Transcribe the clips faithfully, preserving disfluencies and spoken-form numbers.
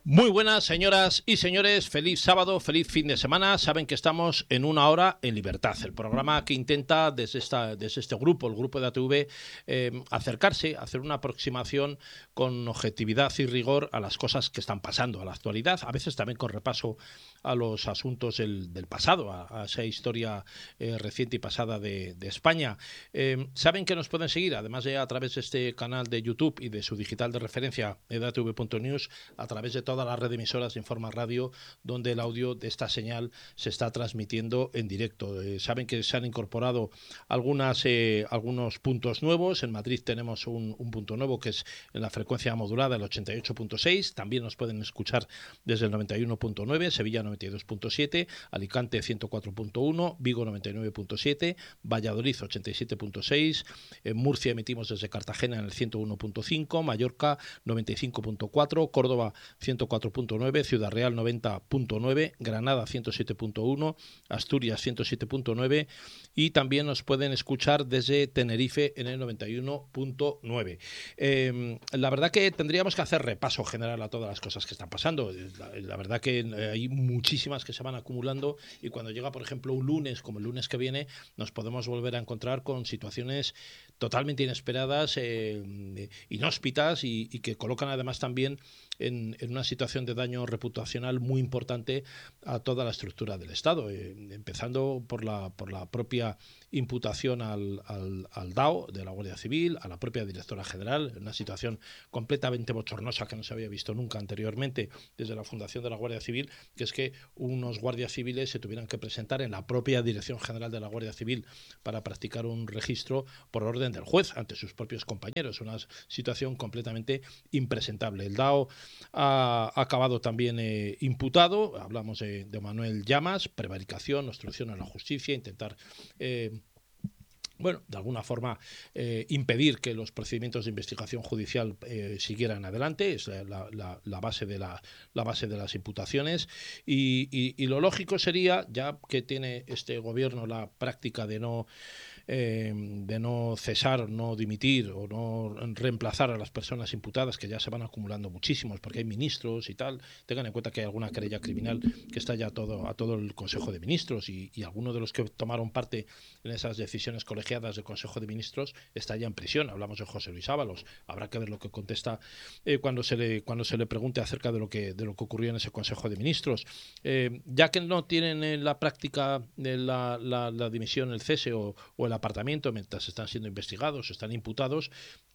Muy buenas, señoras y señores, feliz sábado, feliz fin de semana. Saben que estamos en Una Hora en Libertad, el programa que intenta desde, esta, desde este grupo, el grupo de A T V, eh, acercarse, hacer una aproximación con objetividad y rigor a las cosas que están pasando, a la actualidad, a veces también con repaso a los asuntos del, del pasado, a, a esa historia eh, reciente y pasada de, de España. Eh, Saben que nos pueden seguir, además de a través de este canal de YouTube y de su digital de referencia, edatv punto news, a través de toda la red de emisoras de Informa Radio, donde el audio de esta señal se está transmitiendo en directo. Eh, saben que se han incorporado algunas, eh, algunos puntos nuevos. En Madrid tenemos un, un punto nuevo que es en la frecuencia modulada, el ochenta y ocho punto seis. También nos pueden escuchar desde el noventa y uno punto nueve, Sevilla noventa y dos punto siete, Alicante ciento cuatro punto uno, Vigo noventa y nueve punto siete, Valladolid ochenta y siete punto seis, en Murcia emitimos desde Cartagena en el ciento uno punto cinco, Mallorca noventa y cinco punto cuatro, Córdoba ciento cuatro punto nueve, Ciudad Real noventa punto nueve, Granada ciento siete punto uno, Asturias ciento siete punto nueve y también nos pueden escuchar desde Tenerife en el noventa y uno punto nueve. Eh, la verdad que tendríamos que hacer repaso general a todas las cosas que están pasando. La, la verdad que hay muchísimas que se van acumulando y cuando llega, por ejemplo, un lunes como el lunes que viene, nos podemos volver a encontrar con situaciones totalmente inesperadas, eh, inhóspitas y, y que colocan además también en, en una situación de daño reputacional muy importante a toda la estructura del Estado, eh, empezando por la, por la propia imputación al, al, al D A O de la Guardia Civil, a la propia directora general, una situación completamente bochornosa que no se había visto nunca anteriormente desde la fundación de la Guardia Civil, que es que unos guardias civiles se tuvieran que presentar en la propia Dirección General de la Guardia Civil para practicar un registro por orden del juez ante sus propios compañeros, una situación completamente impresentable. El D A O ha acabado también eh, imputado, hablamos de, de Manuel Llamas, prevaricación, obstrucción a la justicia, intentar eh, bueno, de alguna forma eh, impedir que los procedimientos de investigación judicial eh, siguieran adelante, es la, la, la, base de la, la base de las imputaciones y, y, y lo lógico sería, ya que tiene este gobierno la práctica de no Eh, de no cesar, no dimitir o no reemplazar a las personas imputadas, que ya se van acumulando muchísimos porque hay ministros y tal. Tengan en cuenta que hay alguna querella criminal que está ya todo, a todo el Consejo de Ministros y, y algunos de los que tomaron parte en esas decisiones colegiadas del Consejo de Ministros está ya en prisión. Hablamos de José Luis Ábalos. Habrá que ver lo que contesta eh, cuando se le cuando se le pregunte acerca de lo que de lo que ocurrió en ese Consejo de Ministros. Eh, ya que no tienen en la práctica de la, la, la dimisión, el cese o, o el apartamiento mientras están siendo investigados, están imputados.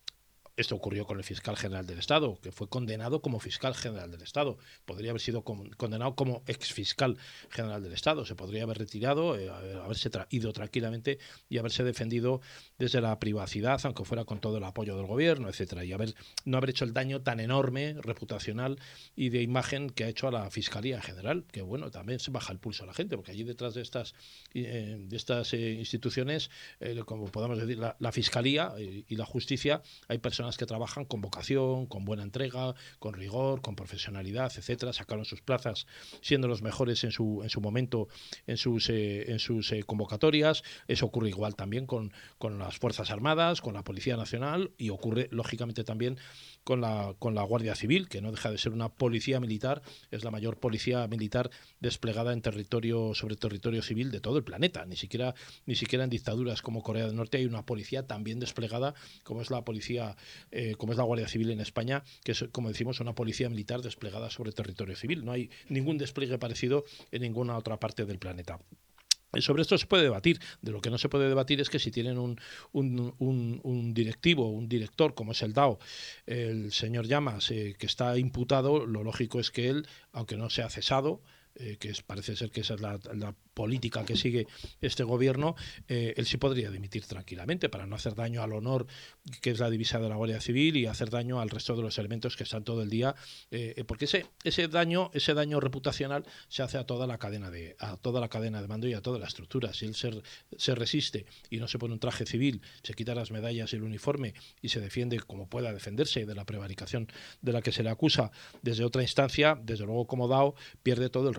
Esto ocurrió con el fiscal general del Estado, que fue condenado como fiscal general del Estado. Podría haber sido condenado como exfiscal general del Estado. Se podría haber retirado, eh, haberse ido tranquilamente y haberse defendido desde la privacidad, aunque fuera con todo el apoyo del gobierno, etcétera, y haber, no haber hecho el daño tan enorme, reputacional y de imagen que ha hecho a la Fiscalía en general, que bueno, también se baja el pulso a la gente, porque allí detrás de estas, eh, de estas eh, instituciones, eh, como podemos decir, la, la Fiscalía y, y la Justicia, hay personas que trabajan con vocación, con buena entrega, con rigor, con profesionalidad, etcétera. Sacaron sus plazas siendo los mejores en su en su momento en sus eh, en sus eh, convocatorias. Eso ocurre igual también con, con las Fuerzas Armadas, con la Policía Nacional y ocurre lógicamente también con la con la Guardia Civil, que no deja de ser una policía militar, es la mayor policía militar desplegada en territorio sobre territorio civil de todo el planeta. Ni siquiera ni siquiera en dictaduras como Corea del Norte hay una policía tan bien desplegada como es la policía Eh, como es la Guardia Civil en España, que es, como decimos, una policía militar desplegada sobre territorio civil. No hay ningún despliegue parecido en ninguna otra parte del planeta. Sobre esto se puede debatir. De lo que no se puede debatir es que si tienen un, un, un, un directivo, un director, como es el D A O, el señor Llamas, eh, que está imputado, lo lógico es que él, aunque no sea cesado, eh, que es, parece ser que esa es la, la política que sigue este gobierno, eh, él sí podría dimitir tranquilamente para no hacer daño al honor, que es la divisa de la Guardia Civil, y hacer daño al resto de los elementos que están todo el día, eh, porque ese ese daño ese daño reputacional se hace a toda la cadena de a toda la cadena de mando y a toda la estructura. Si él se, se resiste y no se pone un traje civil, se quita las medallas y el uniforme y se defiende como pueda defenderse de la prevaricación de la que se le acusa desde otra instancia, desde luego como D A O pierde todo el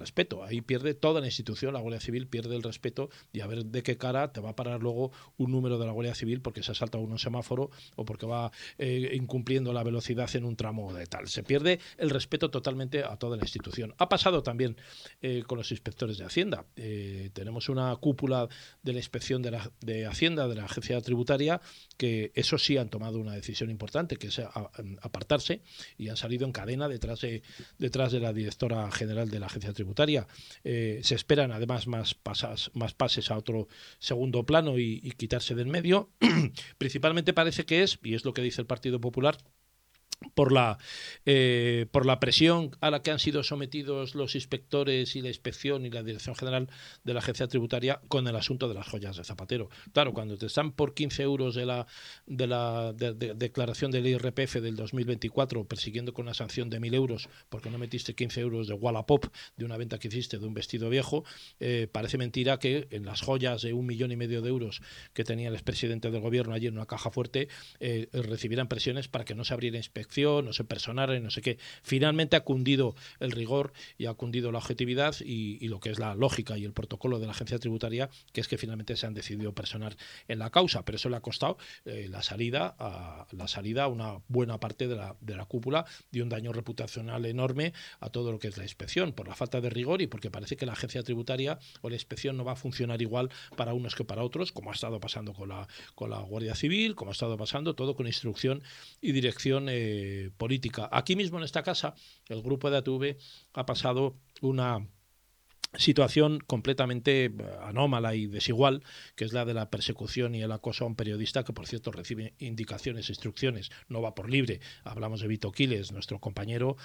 respeto. Ahí pierde toda la institución, la Guardia Civil pierde el respeto y a ver de qué cara te va a parar luego un número de la Guardia Civil porque se ha saltado un semáforo o porque va eh, incumpliendo la velocidad en un tramo de tal. Se pierde el respeto totalmente a toda la institución. Ha pasado también eh, con los inspectores de Hacienda. Eh, tenemos una cúpula de la inspección de, la, de Hacienda, de la agencia tributaria, que eso sí han tomado una decisión importante, que es a, a, apartarse, y han salido en cadena detrás de, detrás de la directora general de la agencia tributaria. Eh, se esperan además más, pasas, más pases a otro segundo plano y, y quitarse del medio. Principalmente parece que es, y es lo que dice el Partido Popular, por la eh, por la presión a la que han sido sometidos los inspectores y la inspección y la Dirección General de la Agencia Tributaria con el asunto de las joyas de Zapatero. Claro, cuando te están por quince euros de la de la de, de, declaración del I R P F del dos mil veinticuatro persiguiendo con una sanción de mil euros porque no metiste quince euros de Wallapop de una venta que hiciste de un vestido viejo, eh, parece mentira que en las joyas de un millón y medio de euros que tenía el expresidente del gobierno allí en una caja fuerte eh, recibieran presiones para que no se abriera inspección, no se personara y no sé qué. Finalmente ha cundido el rigor y ha cundido la objetividad y, y lo que es la lógica y el protocolo de la agencia tributaria, que es que finalmente se han decidido personar en la causa, pero eso le ha costado eh, la salida a la salida a una buena parte de la, de la cúpula y un daño reputacional enorme a todo lo que es la inspección, por la falta de rigor y porque parece que la agencia tributaria o la inspección no va a funcionar igual para unos que para otros, como ha estado pasando con la, con la Guardia Civil, como ha estado pasando todo con instrucción y dirección eh, política. Aquí mismo en esta casa, el grupo de A T V ha pasado una situación completamente anómala y desigual, que es la de la persecución y el acoso a un periodista que, por cierto, recibe indicaciones, instrucciones, no va por libre. Hablamos de Vito Quiles, nuestro compañero,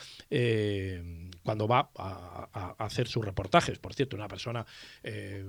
eh, cuando va a, a, a hacer sus reportajes. Por cierto, una persona eh,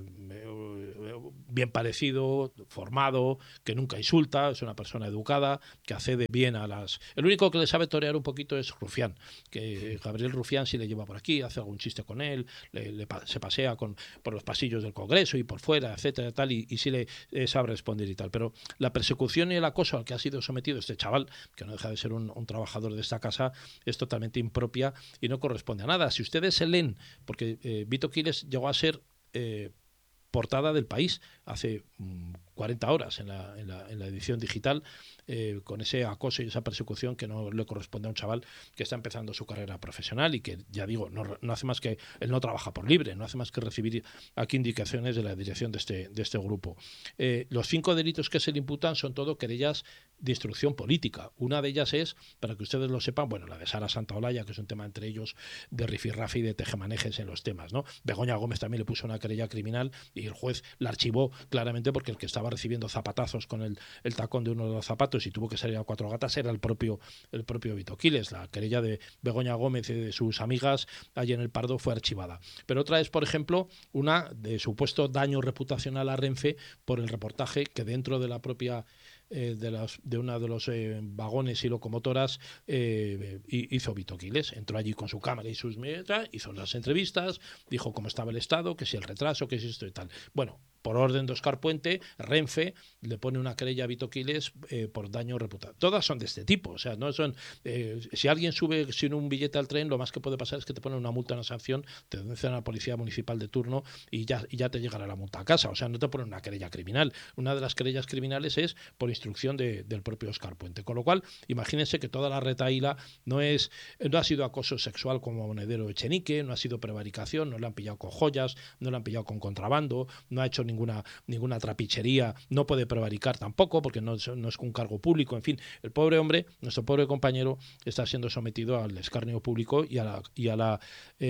bien parecido, formado, que nunca insulta, es una persona educada, que accede bien a las... El único que le sabe torear un poquito es Rufián, que Gabriel Rufián sí le lleva por aquí, hace algún chiste con él, le, le se pasea con, por los pasillos del Congreso y por fuera, etcétera, tal, y, y sí le eh, sabe responder y tal. Pero la persecución y el acoso al que ha sido sometido este chaval, que no deja de ser un, un trabajador de esta casa, es totalmente impropia y no corresponde a nada. Si ustedes se leen, porque eh, Vito Quiles llegó a ser eh, portada del País hace mmm, cuarenta horas en la, en la, en la edición digital, eh, con ese acoso y esa persecución que no le corresponde a un chaval que está empezando su carrera profesional y que, ya digo, no, no hace más que, él no trabaja por libre, no hace más que recibir aquí indicaciones de la dirección de este, de este grupo. Eh, los cinco delitos que se le imputan son todo querellas de instrucción política. Una de ellas es, para que ustedes lo sepan, bueno, la de Sara Santaolalla, que es un tema entre ellos de rifirrafe y de tejemanejes en los temas, ¿no? Begoña Gómez también le puso una querella criminal y el juez la archivó claramente porque el que estaba recibiendo zapatazos con el, el tacón de uno de los zapatos y tuvo que salir a cuatro gatas era el propio el propio Vito Quiles. La querella de Begoña Gómez y de sus amigas allí en el Pardo fue archivada. Pero otra es, por ejemplo, una de supuesto daño reputacional a Renfe por el reportaje que dentro de la propia eh, de, las, de uno de los eh, vagones y locomotoras eh, hizo Vito Quiles. Entró allí con su cámara y sus metras, hizo las entrevistas, dijo cómo estaba el estado, que si el retraso, que si esto y tal. Bueno, por orden de Óscar Puente, Renfe le pone una querella a Vito Quiles eh, por daño reputacional. Todas son de este tipo, o sea, no son eh, si alguien sube sin un billete al tren, lo más que puede pasar es que te ponen una multa, una sanción, te denuncian a la policía municipal de turno y ya, y ya te llegará la multa a casa, o sea, no te ponen una querella criminal. Una de las querellas criminales es por instrucción de, del propio Óscar Puente, con lo cual, imagínense que toda la retahíla no es, no ha sido acoso sexual como Monedero Echenique, no ha sido prevaricación, no le han pillado con joyas, no le han pillado con contrabando, no ha hecho ninguna, ninguna trapichería, no puede prevaricar tampoco porque no, no es un cargo público, en fin, el pobre hombre, nuestro pobre compañero está siendo sometido al escarnio público y a la, y a la,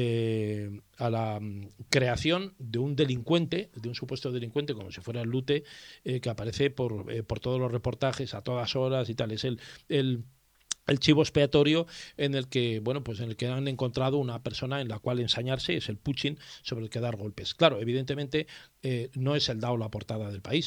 eh, a la um, creación de un delincuente, de un supuesto delincuente como si fuera el Lute, eh, que aparece por, eh, por todos los reportajes a todas horas y tal, es el, el el chivo expiatorio en el que, bueno, pues en el que han encontrado una persona en la cual ensañarse, es el Putin sobre el que dar golpes. Claro, evidentemente eh, no es el D A O la portada del País,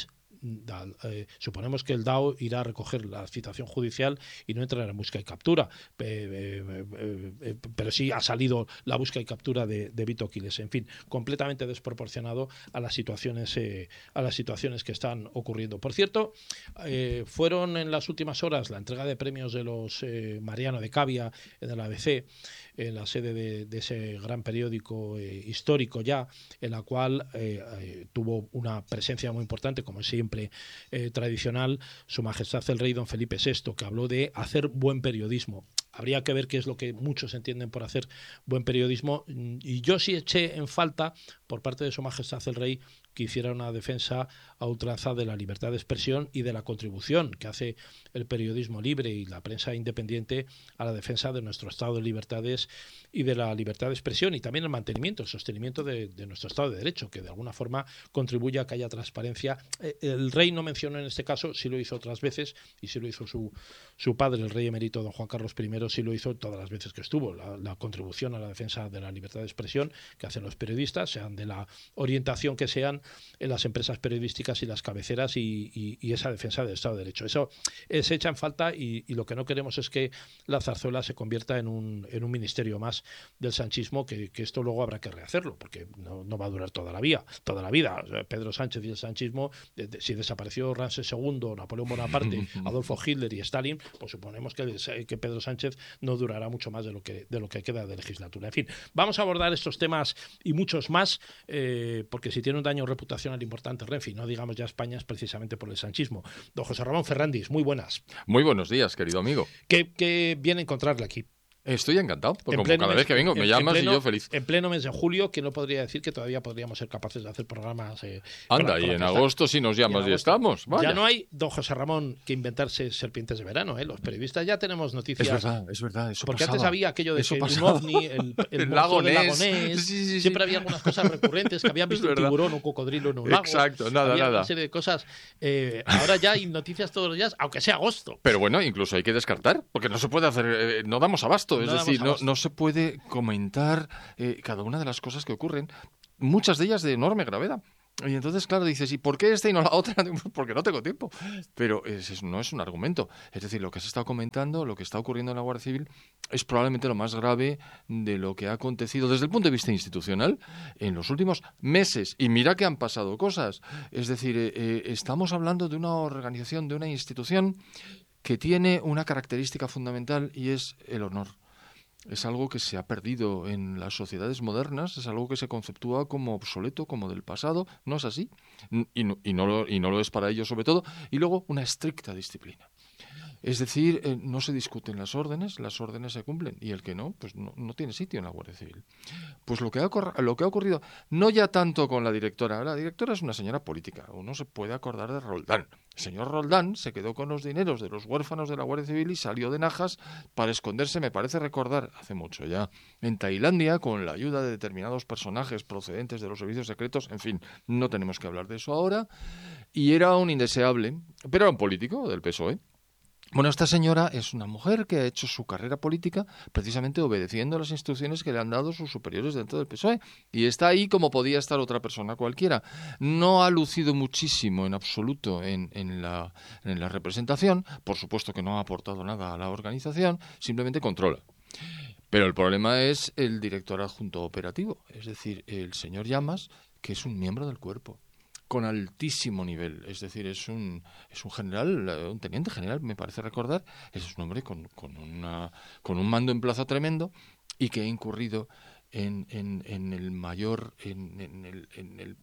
eh, suponemos que el D A O irá a recoger la citación judicial y no entrará en búsqueda y captura, eh, eh, eh, eh, pero sí ha salido la búsqueda y captura de, de Vito Quiles. En fin, completamente desproporcionado a las situaciones, eh, a las situaciones que están ocurriendo. Por cierto, eh, fueron en las últimas horas la entrega de premios de los eh, Mariano de Cavia en el A B C, en la sede de, de ese gran periódico eh, histórico ya, en la cual eh, eh, tuvo una presencia muy importante, como siempre eh, tradicional, Su Majestad el Rey Don Felipe sexto, que habló de hacer buen periodismo. Habría que ver qué es lo que muchos entienden por hacer buen periodismo, y yo sí eché en falta por parte de Su Majestad el Rey que hiciera una defensa a ultranza de la libertad de expresión y de la contribución que hace el periodismo libre y la prensa independiente a la defensa de nuestro Estado de libertades y de la libertad de expresión, y también el mantenimiento, el sostenimiento de, de nuestro Estado de Derecho, que de alguna forma contribuye a que haya transparencia. El rey no mencionó en este caso, sí lo hizo otras veces, y sí lo hizo su, su padre, el rey emérito don Juan Carlos primero, sí lo hizo todas las veces que estuvo, la, la contribución a la defensa de la libertad de expresión que hacen los periodistas, sean de la orientación que sean en las empresas periodísticas y las cabeceras, y, y, y esa defensa del Estado de Derecho. Eso eh, se echa en falta, y, y lo que no queremos es que la zarzuela se convierta en un, en un ministerio más del sanchismo, que, que esto luego habrá que rehacerlo, porque no, no va a durar toda la vida. Toda la vida. O sea, Pedro Sánchez y el sanchismo, de, de, si desapareció Ramsés segundo, Napoleón Bonaparte, Adolfo Hitler y Stalin, pues suponemos que, que Pedro Sánchez no durará mucho más de lo que, de lo que queda de legislatura. En fin, vamos a abordar estos temas y muchos más, eh, porque si tiene un daño reputacional importante Renfe, no digamos ya España, es precisamente por el sanchismo. Don José Ramón Ferrandis, muy buenas. Muy buenos días, querido amigo. Qué, qué bien encontrarle aquí. Estoy encantado, porque como cada mes, vez que vengo me llamas pleno, y yo feliz. En pleno mes de julio, que no podría decir que todavía podríamos ser capaces de hacer programas. Eh, Anda, con la, con y en agosto si nos llamas y, y estamos. Vaya. Ya no hay, don José Ramón, que inventarse serpientes de verano. ¿eh? Los periodistas ya tenemos noticias. Es verdad, es verdad. Eso porque pasaba. antes había aquello de eso que pasaba. un ovni, el, el, el lago Ness. Lago Ness, sí, sí, siempre sí. había algunas cosas recurrentes, que habían visto un tiburón o un cocodrilo en un lago. Exacto, nada, había nada. Una serie de cosas. Eh, ahora ya hay noticias todos los días, aunque sea agosto. Pero bueno, incluso hay que descartar, porque no se puede hacer, eh, no damos abasto. Es No decir, damos abasto. No, no se puede comentar eh, cada una de las cosas que ocurren, muchas de ellas de enorme gravedad. Y entonces, claro, dices, ¿y por qué esta y no la otra? Porque no tengo tiempo. Pero es, es, no es un argumento. Es decir, lo que has estado comentando, lo que está ocurriendo en la Guardia Civil, es probablemente lo más grave de lo que ha acontecido desde el punto de vista institucional en los últimos meses. Y mira que han pasado cosas. Es decir, eh, eh, estamos hablando de una organización, de una institución que tiene una característica fundamental, y es el honor. Es algo que se ha perdido en las sociedades modernas, es algo que se conceptúa como obsoleto, como del pasado. No es así, y no, y no, lo, y no lo es para ellos sobre todo. Y luego una estricta disciplina. Es decir, eh, no se discuten las órdenes, las órdenes se cumplen, y el que no, pues no, no tiene sitio en la Guardia Civil. Pues lo que, ha, lo que ha ocurrido, no ya tanto con la directora, la directora es una señora política, uno se puede acordar de Roldán. El señor Roldán se quedó con los dineros de los huérfanos de la Guardia Civil y salió de Najas para esconderse, me parece recordar, hace mucho ya, en Tailandia, con la ayuda de determinados personajes procedentes de los servicios secretos. En fin, no tenemos que hablar de eso ahora. Y era un indeseable, pero era un político del P S O E. Bueno, esta señora es una mujer que ha hecho su carrera política precisamente obedeciendo las instrucciones que le han dado sus superiores dentro del P S O E, y está ahí como podía estar otra persona cualquiera. No ha lucido muchísimo en absoluto en, en, la, en la representación, por supuesto que no ha aportado nada a la organización, simplemente controla. Pero el problema es el director adjunto operativo, es decir, el señor Llamas, que es un miembro del cuerpo, con altísimo nivel, es decir, es un es un general, un teniente general, me parece recordar, es un hombre con, con, una, con un mando en plaza tremendo, y que ha incurrido en, en, en el mayor, en, en, el, en el,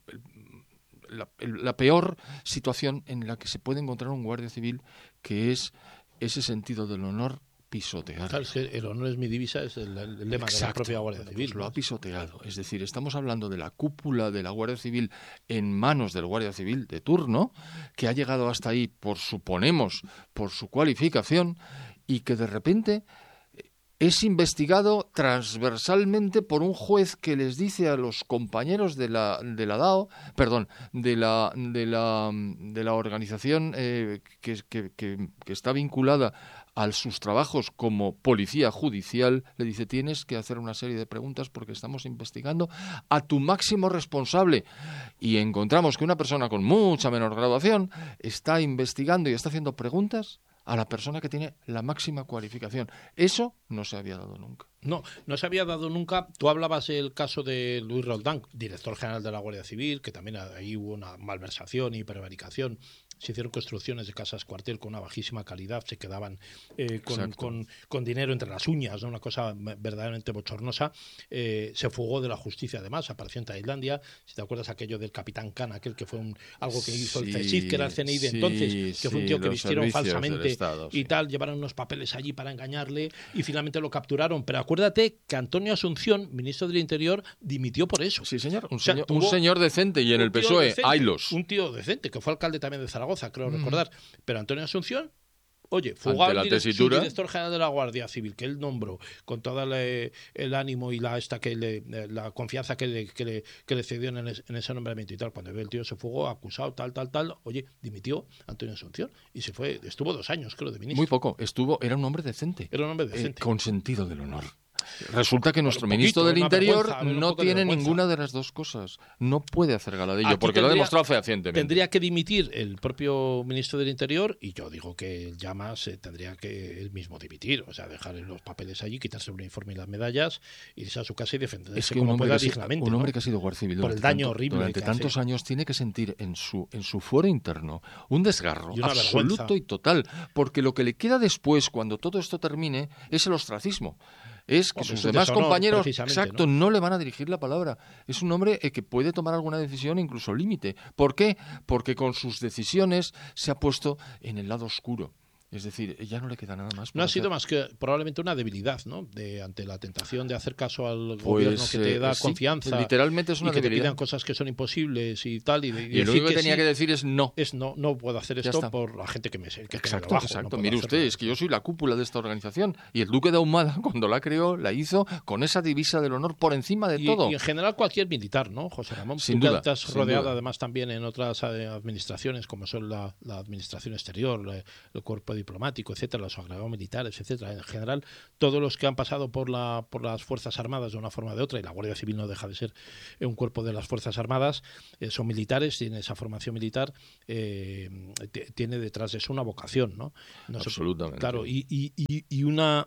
el, la, el, la peor situación en la que se puede encontrar un guardia civil, que es ese sentido del honor pisotear. Claro, es que el honor es mi divisa, es el, el lema Exacto. de la propia Guardia Civil. Pues lo ha pisoteado. Es decir, estamos hablando de la cúpula de la Guardia Civil en manos del Guardia Civil de turno, que ha llegado hasta ahí, por suponemos, por su cualificación, y que de repente es investigado transversalmente por un juez que les dice a los compañeros de la de la D A O, perdón, de la de la de la organización eh, que, que, que, que está vinculada a sus trabajos como policía judicial, le dice, tienes que hacer una serie de preguntas porque estamos investigando a tu máximo responsable. Y encontramos que una persona con mucha menor graduación está investigando y está haciendo preguntas a la persona que tiene la máxima cualificación. Eso no se había dado nunca. No, no se había dado nunca. Tú hablabas del caso de Luis Roldán, director general de la Guardia Civil, que también ahí hubo una malversación y prevaricación. Se hicieron construcciones de casas cuartel con una bajísima calidad, se quedaban eh, con, con, con dinero entre las uñas, ¿no? Una cosa verdaderamente bochornosa. Eh, se fugó de la justicia, además, apareció en Tailandia. Si te acuerdas aquello del capitán Khan, aquel que fue un, algo que hizo sí, el CSIC, que era el C N I de sí, entonces, que sí, fue un tío que vistieron falsamente Estado, y sí. tal, llevaron unos papeles allí para engañarle y finalmente lo capturaron. Pero acuérdate que Antonio Asunción, ministro del Interior, dimitió por eso. Sí, señor, un, O sea, señor, tuvo un señor decente y en el P S O E, decente, haylos. Un tío decente, que fue alcalde también de Zaragoza, creo Mm. recordar. Pero Antonio Asunción, oye, fugó al direct, tesitura, director general de la Guardia Civil, que él nombró con todo el, el ánimo y la esta que le, la confianza que le, que le, que le cedió en, es, en ese nombramiento y tal. Cuando ve el tío se fugó, acusado, tal, tal, tal, oye, dimitió Antonio Asunción y se fue, estuvo dos años, creo, de ministro. Muy poco, estuvo, era un hombre decente. Era un hombre decente. Eh, con sentido del honor. Resulta que nuestro poquito, ministro del Interior vergüenza, no tiene ninguna de las dos cosas. No puede hacer gala de ello, Aquí porque tendría, lo ha demostrado fehacientemente. Tendría que dimitir el propio ministro del Interior, y yo digo que el Llamas eh, tendría que él mismo dimitir, o sea, dejar los papeles allí, quitarse el uniforme y las medallas, irse a su casa y defenderse es que como un hombre pueda que dignamente. Un hombre ¿no? que ha sido guardia civil por el daño tanto, horrible durante que tantos hace. años tiene que sentir en su, en su fuero interno un desgarro y absoluto vergüenza. y total, porque lo que le queda después, cuando todo esto termine, es el ostracismo. Es que Hombre, sus es demás deshonor, compañeros, ¿no? exacto, ¿no? le van a dirigir la palabra. Es un hombre eh, que puede tomar alguna decisión, incluso límite. ¿Por qué? Porque con sus decisiones se ha puesto en el lado oscuro. Es decir, ya no le queda nada más. No ha hacer. sido más que probablemente una debilidad, ¿no? De, ante la tentación de hacer caso al pues, gobierno que te da eh, sí, confianza. Literalmente es una y que debilidad. te pidan cosas que son imposibles y tal. Y, de, y, y lo único que, que tenía sí, que decir es no. Es no, no puedo hacer esto por la gente que me sé. Que exacto, abajo, exacto. no Mire usted, es que yo soy la cúpula de esta organización. Y el duque de Ahumada, cuando la creó, la hizo con esa divisa del honor por encima de y, todo. Y en general cualquier militar, ¿no, José Ramón? Sin Tú duda. Te has sin rodeado duda. además también en otras administraciones, como son la, la administración exterior, la, el cuerpo diplomático, etcétera, los agregados militares, etcétera. En general, todos los que han pasado por la por las Fuerzas Armadas de una forma o de otra, y la Guardia Civil no deja de ser un cuerpo de las Fuerzas Armadas, eh, son militares, tienen esa formación militar, eh, tiene detrás de eso una vocación, ¿no? no Absolutamente. Se, claro, y, y, y, y una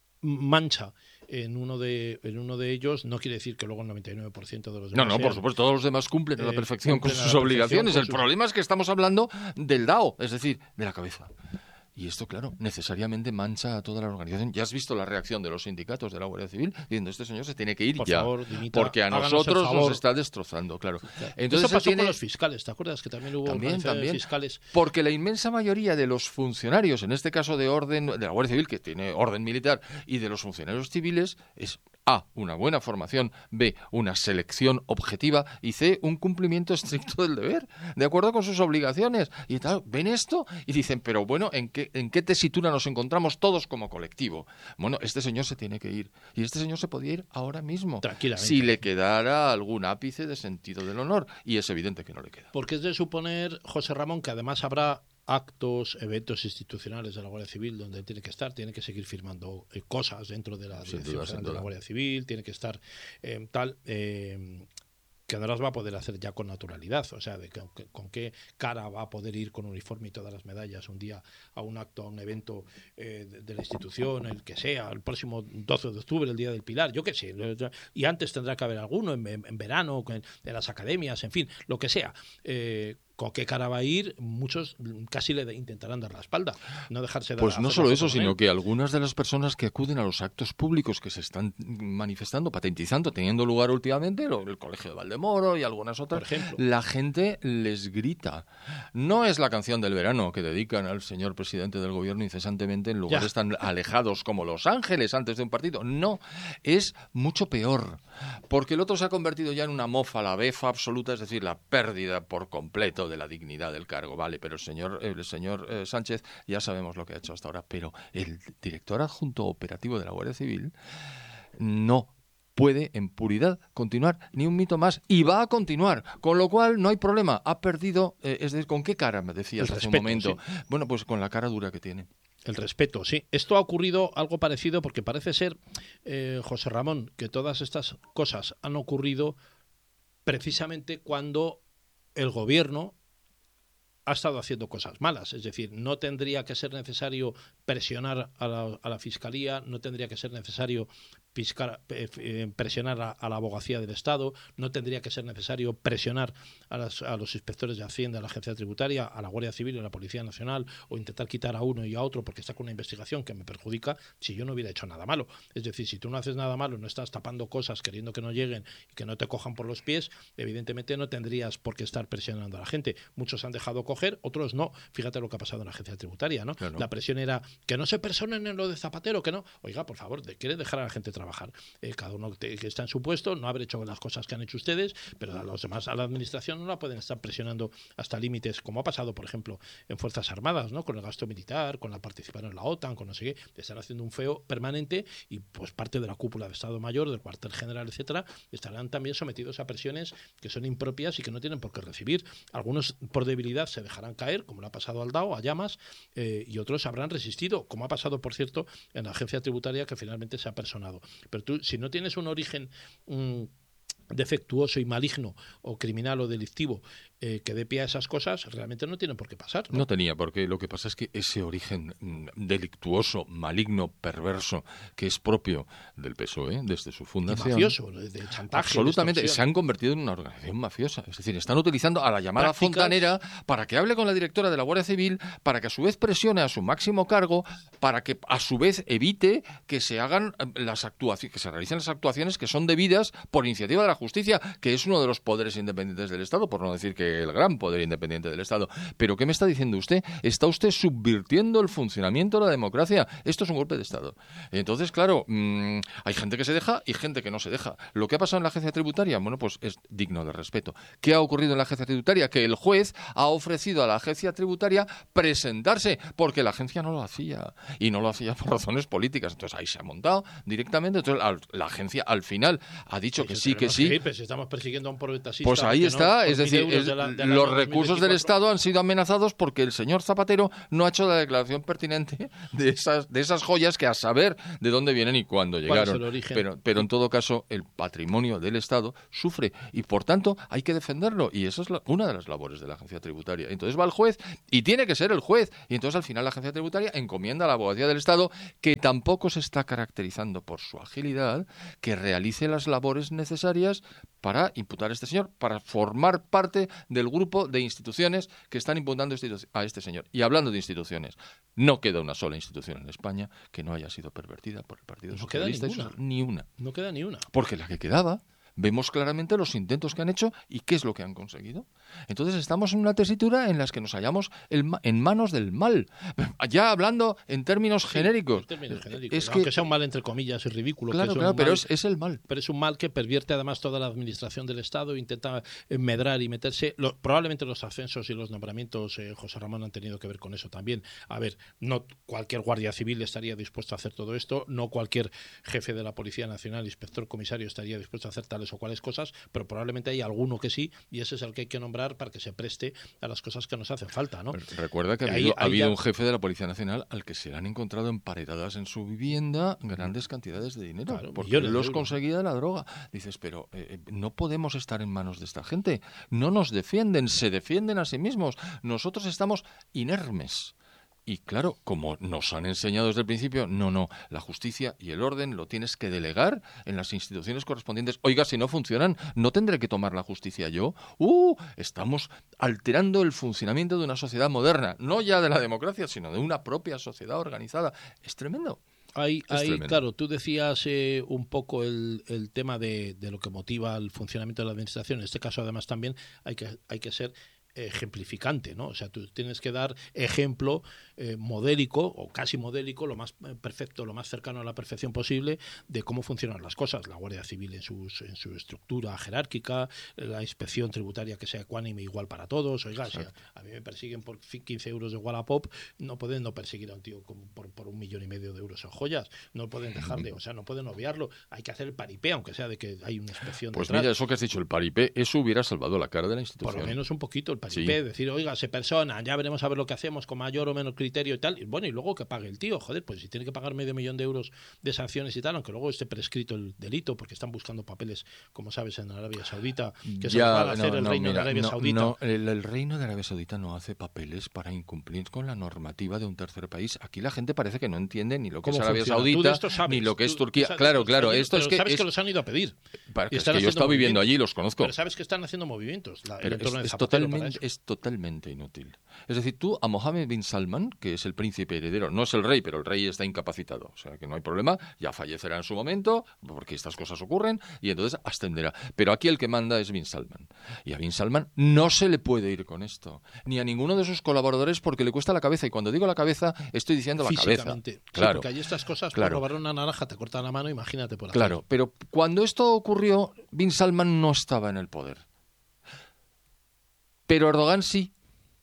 mancha en uno de en uno de ellos no quiere decir que luego el noventa y nueve por ciento de los demás no, no, sean, por supuesto, todos los demás cumplen a la perfección eh, con sus obligaciones. Con sus... El problema es que estamos hablando del D A O, es decir, de la cabeza. Y esto, claro, necesariamente mancha a toda la organización. Ya has visto la reacción de los sindicatos de la Guardia Civil diciendo este señor se tiene que ir por ya, favor, dimita, porque a nosotros nos está destrozando, claro. claro. Entonces eso pasó tiene... con los fiscales, ¿te acuerdas? Que también hubo también, también. fiscales. Porque la inmensa mayoría de los funcionarios, en este caso de orden de la Guardia Civil, que tiene orden militar, y de los funcionarios civiles, es A, una buena formación, B, una selección objetiva y C, un cumplimiento estricto del deber, de acuerdo con sus obligaciones. Y tal, ven esto y dicen, pero bueno, ¿en qué, en qué tesitura nos encontramos todos como colectivo? Bueno, este señor se tiene que ir. Y este señor se podía ir ahora mismo. Tranquilamente. Si le quedara algún ápice de sentido del honor. Y es evidente que no le queda. Porque es de suponer, José Ramón, que además habrá actos, eventos institucionales de la Guardia Civil donde tiene que estar, tiene que seguir firmando eh, cosas dentro de la sin Dirección duda, General sin de la duda. Guardia Civil, tiene que estar eh, tal... Eh, que no las va a poder hacer ya con naturalidad, o sea, de que, que, con qué cara va a poder ir con uniforme y todas las medallas un día a un acto, a un evento eh, de, de la institución, el que sea, el próximo doce de octubre, el Día del Pilar, yo qué sé, y antes tendrá que haber alguno en, en, en verano, en, en las academias, en fin, lo que sea. Eh, con qué cara va a ir, muchos casi le intentarán dar la espalda, no dejarse dar. Pues no solo eso, sino que algunas de las personas que acuden a los actos públicos que se están manifestando, patentizando, teniendo lugar últimamente, el Colegio de Valdemoro y algunas otras, por ejemplo, la gente les grita. No es la canción del verano que dedican al señor presidente del gobierno incesantemente en lugares ya. tan alejados como Los Ángeles antes de un partido. No, es mucho peor, porque el otro se ha convertido ya en una mofa, la befa absoluta, es decir, la pérdida por completo de la dignidad del cargo, vale, pero el señor, el señor eh, Sánchez ya sabemos lo que ha hecho hasta ahora, pero el director adjunto operativo de la Guardia Civil no puede en puridad continuar ni un mito más y va a continuar, con lo cual no hay problema, ha perdido, eh, es decir, ¿con qué cara? Me decías hace un momento. Sí. Bueno, pues con la cara dura que tiene. El respeto, sí. Esto ha ocurrido algo parecido porque parece ser, eh, José Ramón, que todas estas cosas han ocurrido precisamente cuando el gobierno ha estado haciendo cosas malas. Es decir, no tendría que ser necesario presionar a la, a la Fiscalía, no tendría que ser necesario piscar, eh, presionar a, a la Abogacía del Estado, no tendría que ser necesario presionar a, las, a los inspectores de Hacienda, a la Agencia Tributaria, a la Guardia Civil y a la Policía Nacional, o intentar quitar a uno y a otro porque está con una investigación que me perjudica si yo no hubiera hecho nada malo. Es decir, si tú no haces nada malo, no estás tapando cosas queriendo que no lleguen y que no te cojan por los pies, evidentemente no tendrías por qué estar presionando a la gente. Muchos han dejado coger, otros no. Fíjate lo que ha pasado en la Agencia Tributaria, ¿no? Claro. La presión era que no se personen en lo de Zapatero, que no. Oiga, por favor, ¿quiere dejar a la gente trabajar? Eh, cada uno que está en su puesto, no haber hecho las cosas que han hecho ustedes, pero a los demás, a la administración no la pueden estar presionando hasta límites, como ha pasado, por ejemplo, en Fuerzas Armadas, ¿no? Con el gasto militar, con la participación en la OTAN, con no sé qué, están haciendo un feo permanente y pues parte de la cúpula de Estado Mayor, del cuartel general, etcétera, estarán también sometidos a presiones que son impropias y que no tienen por qué recibir. Algunos por debilidad se dejarán caer, como le ha pasado al Dao, a Llamas, eh, y otros habrán resistido, como ha pasado, por cierto, en la Agencia Tributaria, que finalmente se ha personado. Pero tú, si no tienes un origen um, defectuoso y maligno o criminal o delictivo eh, que dé pie a esas cosas, realmente no tienen por qué pasar, ¿no? No tenía, porque lo que pasa es que ese origen delictuoso, maligno, perverso, que es propio del P S O E, desde su fundación... Y mafioso, de chantaje. Absolutamente, se han convertido en una organización mafiosa. Es decir, están utilizando a la llamada Prácticas... fontanera para que hable con la directora de la Guardia Civil, para que a su vez presione a su máximo cargo, para que a su vez evite que se hagan las actuaciones, que se realicen las actuaciones que son debidas por iniciativa de la justicia, que es uno de los poderes independientes del Estado, por no decir que el gran poder independiente del Estado. Pero ¿qué me está diciendo usted? Está usted subvirtiendo el funcionamiento de la democracia. Esto es un golpe de Estado. Entonces, claro, mmm, hay gente que se deja y gente que no se deja. Lo que ha pasado en la Agencia Tributaria, bueno, pues es digno de respeto. ¿Qué ha ocurrido en la Agencia Tributaria? Que el juez ha ofrecido a la Agencia Tributaria presentarse, porque la agencia no lo hacía. Y no lo hacía por razones políticas. Entonces ahí se ha montado directamente. Entonces la agencia al final ha dicho que sí, que sí. Sí, pues estamos persiguiendo a un probetasista. Pues ahí está, no, es decir, es, de la, de la los recursos del Estado han sido amenazados porque el señor Zapatero no ha hecho la declaración pertinente de esas, de esas joyas que a saber de dónde vienen y cuándo llegaron. ¿Cuál es el origen? Pero, pero en todo caso, el patrimonio del Estado sufre y por tanto hay que defenderlo y esa es la, una de las labores de la Agencia Tributaria. Entonces va el juez y tiene que ser el juez y entonces al final la Agencia Tributaria encomienda a la Abogacía del Estado, que tampoco se está caracterizando por su agilidad, que realice las labores necesarias para imputar a este señor, para formar parte del grupo de instituciones que están imputando a este señor. Y hablando de instituciones, no queda una sola institución en España que no haya sido pervertida por el Partido no Socialista. Queda ninguna. Ni una. No queda ni una. Porque la que quedaba, vemos claramente los intentos que han hecho y qué es lo que han conseguido. Entonces estamos en una tesitura en la que nos hallamos en manos del mal. Ya hablando en términos sí, genéricos. En términos genéricos. Es que, aunque sea un mal entre comillas y ridículo. Claro, que claro, pero mal, es, es el mal. Pero es un mal que pervierte además toda la administración del Estado, intenta medrar y meterse. Lo, probablemente los ascensos y los nombramientos, eh, José Ramón, han tenido que ver con eso también. A ver, no cualquier guardia civil estaría dispuesto a hacer todo esto, no cualquier jefe de la Policía Nacional, inspector comisario, estaría dispuesto a hacer tales o cuales cosas, pero probablemente hay alguno que sí, y ese es el que hay que nombrar para que se preste a las cosas que nos hacen falta, ¿no? Recuerda que ha habido, ahí, ha habido ya... un jefe de la Policía Nacional al que se le han encontrado emparedadas en su vivienda grandes cantidades de dinero, claro, porque él los conseguía de la droga. Dices, pero eh, no podemos estar en manos de esta gente. No nos defienden, se defienden a sí mismos. Nosotros estamos inermes. Y claro, como nos han enseñado desde el principio, no, no, la justicia y el orden lo tienes que delegar en las instituciones correspondientes. Oiga, si no funcionan, no tendré que tomar la justicia yo. ¡Uh! Estamos alterando el funcionamiento de una sociedad moderna, no ya de la democracia, sino de una propia sociedad organizada. Es tremendo. Ahí, ahí claro, tú decías eh, un poco el, el tema de, de lo que motiva el funcionamiento de la administración. En este caso, además, también hay que, hay que ser ejemplificante, ¿no? O sea, tú tienes que dar ejemplo eh, modélico o casi modélico, lo más perfecto, lo más cercano a la perfección posible de cómo funcionan las cosas. La Guardia Civil en, sus, en su estructura jerárquica, la inspección tributaria que sea ecuánime igual para todos. Oiga, si a, a mí me persiguen por quince euros de Wallapop, no pueden no perseguir a un tío como por, por un millón y medio de euros en joyas. No pueden dejarle, o sea, no pueden obviarlo. Hay que hacer el paripé, aunque sea de que hay una inspección Pues detrás. Mira, eso que has dicho, el paripé, eso hubiera salvado la cara de la institución. Por lo menos un poquito. paripé, Sí. decir, oiga, se persona, ya veremos a ver lo que hacemos con mayor o menor criterio y tal. Y bueno, y luego que pague el tío, joder, pues si tiene que pagar medio millón de euros de sanciones y tal, aunque luego esté prescrito el delito, porque están buscando papeles, como sabes, en Arabia Saudita, que se los van a Ya, hacer no, el no, reino de mira, Arabia no, Saudita. no, el, el Reino de Arabia Saudita no hace papeles para incumplir con la normativa de un tercer país. Aquí la gente parece que no entiende ni lo que es ¿Cómo Arabia funciona? Tú de Saudita, esto sabes, ni lo que es tú- tú Turquía. sabes de Claro, estos claro, rollos, esto es pero que sabes es, que los han ido a pedir. para- Y es están que yo he haciendo estado viviendo movimientos. allí y los conozco. Pero sabes que están haciendo movimientos la- el Pero es, entorno de es Zapatero para totalmente, eso. es totalmente inútil. Es decir, tú a Mohammed bin Salman, que es el príncipe heredero, no es el rey, pero el rey está incapacitado, o sea que no hay problema, ya fallecerá en su momento, porque estas cosas ocurren, y entonces ascenderá. Pero aquí el que manda es bin Salman. Y a bin Salman no se le puede ir con esto, ni a ninguno de sus colaboradores porque le cuesta la cabeza. Y cuando digo la cabeza, estoy diciendo la cabeza. Físicamente. Sí, Claro, porque hay estas cosas, por claro. robar una naranja te cortan la mano, imagínate por hacer. Claro, pero cuando esto ocurrió, bin Salman no estaba en el poder. Pero Erdogan sí.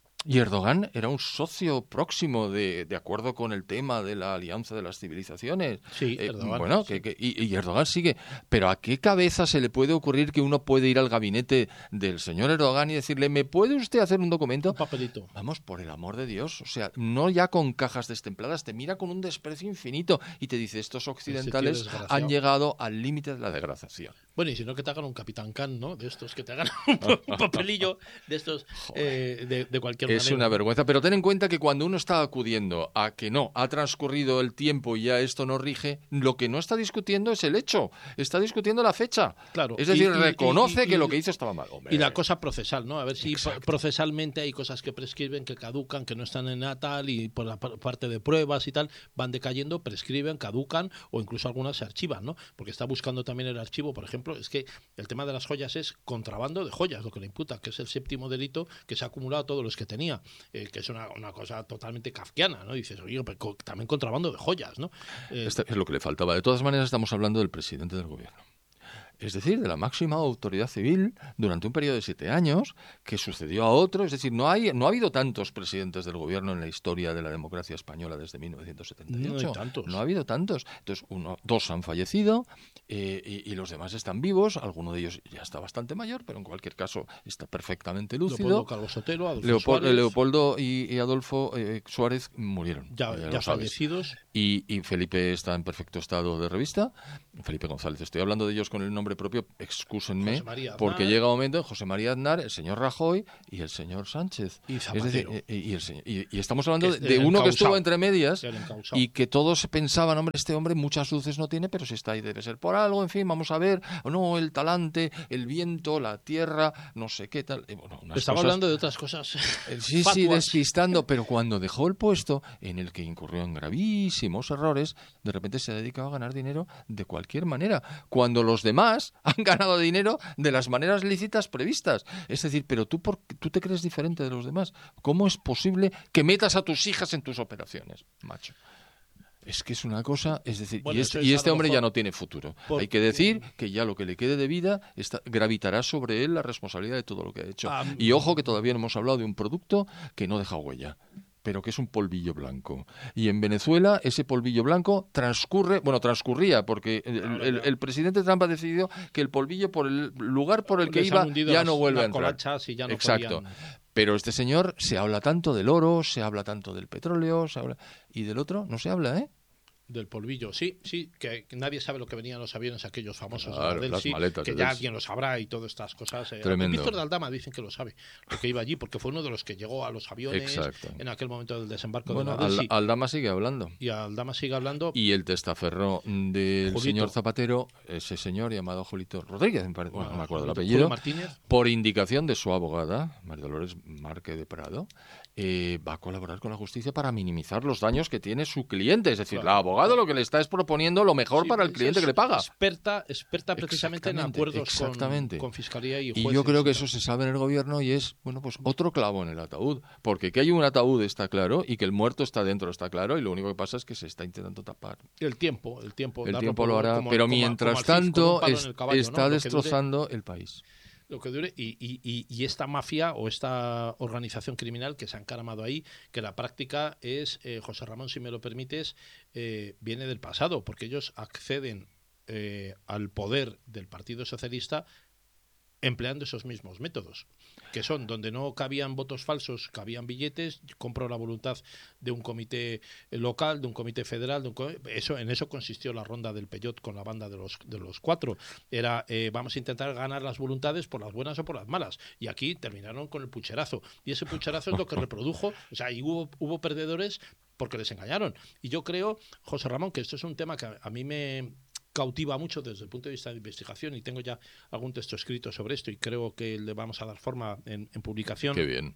Y Erdogan era un socio próximo de, de acuerdo con el tema de la alianza de las civilizaciones. Sí, Eh, Erdogan, bueno, sí. que, que- y, y Erdogan sigue. Pero ¿a qué cabeza se le puede ocurrir que uno puede ir al gabinete del señor Erdogan y decirle, ¿me puede usted hacer un documento? Un papelito. Vamos, por el amor de Dios. O sea, no ya con cajas destempladas, te mira con un desprecio infinito y te dice, estos occidentales desgraciado. han llegado al límite de la degradación. Bueno, y si no, que te hagan un Capitán Can, ¿no? De estos, que te hagan un papelillo de estos eh, de, de cualquier Es manera. una vergüenza, pero ten en cuenta que cuando uno está acudiendo a que no, ha transcurrido el tiempo y ya esto no rige, lo que no está discutiendo es el hecho, está discutiendo la fecha. Claro. Es decir, Y- y- reconoce y- y- que lo que hizo estaba mal. Hombre. Y la cosa procesal, ¿no? A ver si Exacto. procesalmente hay cosas que prescriben, que caducan, que no están en nada tal, y por la par- parte de pruebas y tal, van decayendo, prescriben, caducan, o incluso algunas se archivan, ¿no? Porque está buscando también el archivo, por ejemplo, es que el tema de las joyas es contrabando de joyas, lo que le imputa, que es el séptimo delito que se ha acumulado a todos los que tenía, eh, que es una, una cosa totalmente kafkiana, ¿no? Dices, oye, pero co- también contrabando de joyas, ¿no? Eh, Este es lo que le faltaba. De todas maneras, estamos hablando del presidente del gobierno. Es decir, de la máxima autoridad civil durante un periodo de siete años que sucedió a otro. Es decir, no, hay, no ha habido tantos presidentes del gobierno en la historia de la democracia española desde mil novecientos setenta y ocho. No hay tantos. No ha habido tantos. Entonces, uno, dos han fallecido eh, y, y los demás están vivos. Alguno de ellos ya está bastante mayor, pero en cualquier caso está perfectamente lúcido. Leopoldo Calvo Sotelo, Adolfo Leopol- Suárez, Leopoldo y, y Adolfo eh, Suárez murieron. ya, eh, ya lo sabes. fallecidos. Y, y Felipe está en perfecto estado de revista. Felipe González, estoy hablando de ellos con el nombre propio, excúsenme, José María Aznar. porque llega un momento, José María Aznar, el señor Rajoy y el señor Sánchez. Y Es Zapatero. decir, eh, y, el señor- y- y estamos hablando Que de, es el de uno que encausado. estuvo entre medias El encausado. y que todos pensaban, hombre, este hombre muchas luces no tiene, pero si está ahí debe ser por algo, en fin, vamos a ver, o no, el talante, el viento, la tierra, no sé qué tal. Y bueno, unas Estaba cosas- hablando de otras cosas. eh, Sí, sí, fatuas. despistando, pero cuando dejó el puesto en el que incurrió en gravísimos errores, de repente se ha dedicado a ganar dinero de cualquier manera, cuando los demás han ganado dinero de las maneras lícitas previstas. Es decir, pero tú, por, tú te crees diferente de los demás. ¿Cómo es posible que metas a tus hijas en tus operaciones, macho? Es que es una cosa, es decir, Bueno, y eso este, es y a este lo hombre mejor ya no tiene futuro. por- Hay que decir que ya lo que le quede de vida está, gravitará sobre él la responsabilidad de todo lo que ha hecho. Ah, Y ojo que todavía no hemos hablado de un producto que no deja huella, pero que es un polvillo blanco. Y en Venezuela ese polvillo blanco transcurre, bueno, transcurría, porque el, Claro, el- claro. el presidente Trump ha decidido que el polvillo por el lugar por el que Les han iba hundido ya las no vuelve a entrar. narcolachas y ya no Exacto. podían- Pero este señor se habla tanto del oro, se habla tanto del petróleo, se habla y del otro no se habla, ¿eh? Del polvillo, sí, sí, que, que nadie sabe lo que venían los aviones aquellos famosos de Claro, la Del, las sí, maletas que de ya Del. alguien lo sabrá y todas estas cosas. eh. Tremendo. Víctor de Aldama dicen que lo sabe, lo que iba allí, porque fue uno de los que llegó a los aviones Exacto. en aquel momento del desembarco Bueno, de la Del, Al- sí. Aldama sigue hablando. Y Aldama sigue hablando. Y el testaferro del Julito. señor Zapatero, ese señor llamado Julito Rodríguez, me parece, bueno, no me acuerdo el Julio apellido, Martínez. por indicación de su abogada, María Dolores Márquez de Prado, eh, va a colaborar con la justicia para minimizar los daños que tiene su cliente. Es decir, Claro. la abogada lo que le está es proponiendo lo mejor Sí, para el es cliente que le paga. Experta, experta precisamente en Exactamente, acuerdos con, exactamente. con fiscalía y Y jueces. yo creo que tal. eso se sabe en el gobierno y es, bueno, pues otro clavo en el ataúd. Porque que hay un ataúd está claro y que el muerto está dentro está claro y lo único que pasa es que se está intentando tapar. El tiempo, el tiempo. El darlo tiempo por- lo hará, como- pero como- mientras como al Cid, con un tanto palo en es- el caballo, ¿no? está Lo que dure- destrozando el país. lo que dure y, y, y, y esta mafia o esta organización criminal que se ha encaramado ahí, que la práctica es, eh, José Ramón, si me lo permites, eh, viene del pasado, porque ellos acceden eh, al poder del Partido Socialista empleando esos mismos métodos, que son donde no cabían votos falsos, cabían billetes, compro la voluntad de un comité local, de un comité federal, de un comité, eso en eso consistió la ronda del Peyot con la banda de los de los cuatro. Era eh, vamos a intentar ganar las voluntades por las buenas o por las malas. Y aquí terminaron con el pucherazo. Y ese pucherazo es lo que reprodujo, o sea, y hubo hubo perdedores porque les engañaron. Y yo creo, José Ramón, que esto es un tema que a, a mí me cautiva mucho desde el punto de vista de investigación, y tengo ya algún texto escrito sobre esto y creo que le vamos a dar forma en, en publicación. Qué bien.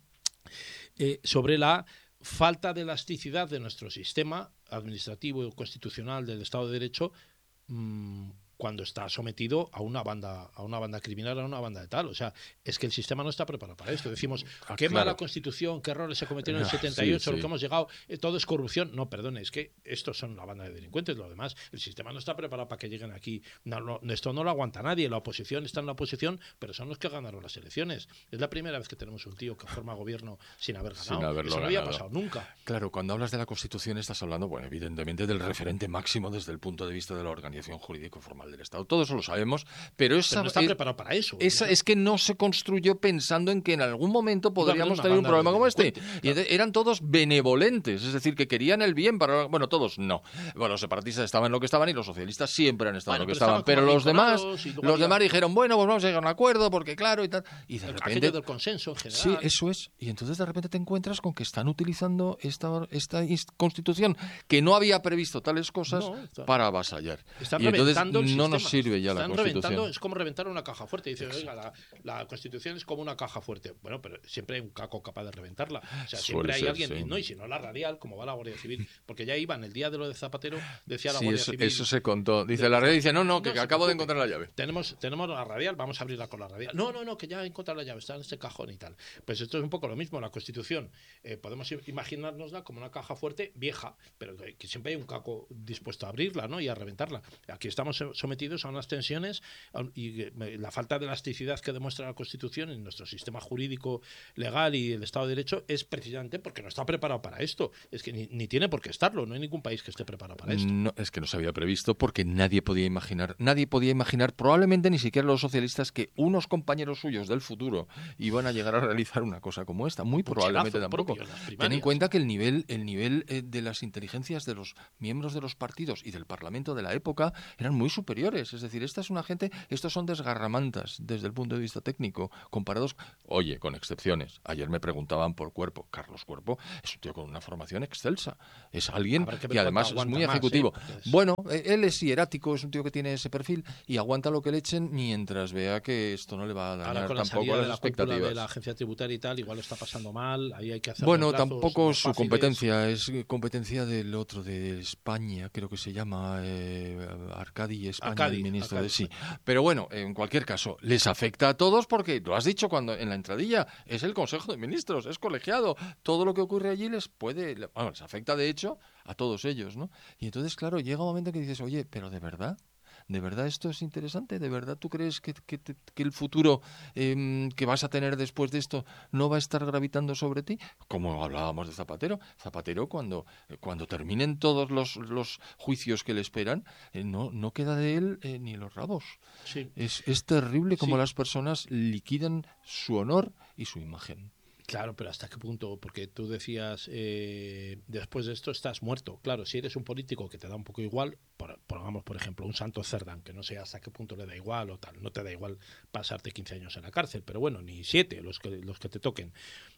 Eh, sobre la falta de elasticidad de nuestro sistema administrativo y constitucional del Estado de Derecho mmm, cuando está sometido a una banda a una banda criminal, a una banda de tal. O sea, es que el sistema no está preparado para esto. Decimos, ah, qué claro. mala Constitución, qué errores se cometieron en el Ah, setenta y ocho, sí, lo sí. que hemos llegado, eh, todo es corrupción. No, perdone, es que estos son una banda de delincuentes, lo demás. El sistema no está preparado para que lleguen aquí. No, no, esto no lo aguanta nadie. La oposición está en la oposición, pero son los que ganaron las elecciones. Es la primera vez que tenemos un tío que forma gobierno sin haber ganado. Sin haberlo Eso no había ganado. pasado nunca. Claro, cuando hablas de la Constitución estás hablando, bueno, evidentemente del referente máximo desde el punto de vista de la organización jurídico formal del Estado. Todo eso lo sabemos, pero esa Pero no está es, preparado para eso. esa, es que no se construyó pensando en que en algún momento podríamos una tener un banda problema de como este. delincuentes, Y claro. entonces eran todos benevolentes, es decir, que querían el bien para... Bueno, todos no. Bueno, los separatistas estaban en lo que estaban y los socialistas siempre han estado Bueno, en lo que pero estaban. estaban Pero como los demás, arrinconados y luego los había- demás dijeron, bueno, pues vamos a llegar a un acuerdo porque claro y tal. Y de El- repente... aquello del consenso en general. Sí, eso es. Y entonces de repente te encuentras con que están utilizando esta, esta ins- constitución que no había previsto tales cosas No, está- para avasallar. Están Y entonces reventando el no nos sistema. sirve ya la Están constitución. reventando, es como reventar una caja fuerte. Dice, oiga, la, la Constitución es como una caja fuerte. Bueno, pero siempre hay un caco capaz de reventarla. O sea, siempre Suele hay ser, alguien, sí. y no, y si no la radial, como va la Guardia Civil, porque ya iban el día de lo de Zapatero, decía la Sí, Guardia eso, Civil. eso se contó. Dice, de- la red dice, no, no, que No se acabo de preocupe. encontrar la llave. Tenemos, tenemos la radial, vamos a abrirla con la radial. No, no, no, que ya he encontrado la llave, está en este cajón y tal. Pues esto es un poco lo mismo, la Constitución. Eh, podemos i- imaginárnosla como una caja fuerte vieja, pero que, que siempre hay un caco dispuesto a abrirla, ¿no? Y a reventarla. Aquí estamos so- sometidos a unas tensiones a un- y eh, la falta de elasticidad que demuestra la Constitución en nuestro sistema jurídico legal y el Estado de Derecho es precisamente porque no está preparado para esto. Es que ni, ni tiene por qué estarlo, no hay ningún país que esté preparado para esto. No, es que no se había previsto porque nadie podía imaginar, nadie podía imaginar, probablemente ni siquiera los socialistas, que unos compañeros suyos del futuro iban a llegar a realizar una cosa como esta. Muy Pucherazo probablemente tampoco. propio en las Ten en primarias. cuenta que el nivel, el nivel eh, de las inteligencias de los miembros de los partidos y del Parlamento de la época eran muy superiores. Es decir, esta es una gente, estos son desgarramantas desde el punto de vista técnico, comparados, oye, con excepciones. Ayer me preguntaban por Cuerpo. Carlos Cuerpo es un tío con una formación excelsa. Es alguien Habrá que ver que además cuánto es muy aguanta más, ejecutivo. ¿eh? Porque es- Bueno, eh, él es hierático, es un tío que tiene ese perfil y aguanta lo que le echen mientras vea que esto no le va a Ahora dañar con la tampoco salida las de la cúpula expectativas. de la agencia tributaria y tal, igual lo está pasando mal, ahí hay que hacer Bueno, reemplazos tampoco más es su fáciles. competencia, es competencia del otro, de España, creo que se llama eh, Arcadi España, Arcadi, el ministro Arcadi de sí. España. Pero bueno, en cualquier caso, les afecta a todos porque, lo has dicho cuando en la entradilla, es el Consejo de Ministros, es colegiado. Todo lo que ocurre allí les puede, bueno, les afecta de hecho a todos ellos, ¿no? Y entonces, claro, llega un momento que dices, oye, pero ¿de verdad? ¿De verdad esto es interesante? ¿De verdad tú crees que, que, te- que el futuro eh, que vas a tener después de esto no va a estar gravitando sobre ti? Como hablábamos de Zapatero. Zapatero, cuando, cuando terminen todos los, los juicios que le esperan, eh, no, no queda de él eh, ni los rabos. Sí, Es, es terrible cómo Sí. las personas liquidan su honor y su imagen. claro, pero ¿hasta qué punto? Porque tú decías, eh, después de esto estás muerto. Claro, si eres un político que te da un poco igual, por, pongamos, por ejemplo, un Santos Cerdán, que no sé hasta qué punto le da igual o tal, no te da igual pasarte quince años en la cárcel, pero bueno, ni siete, los que, los que te toquen.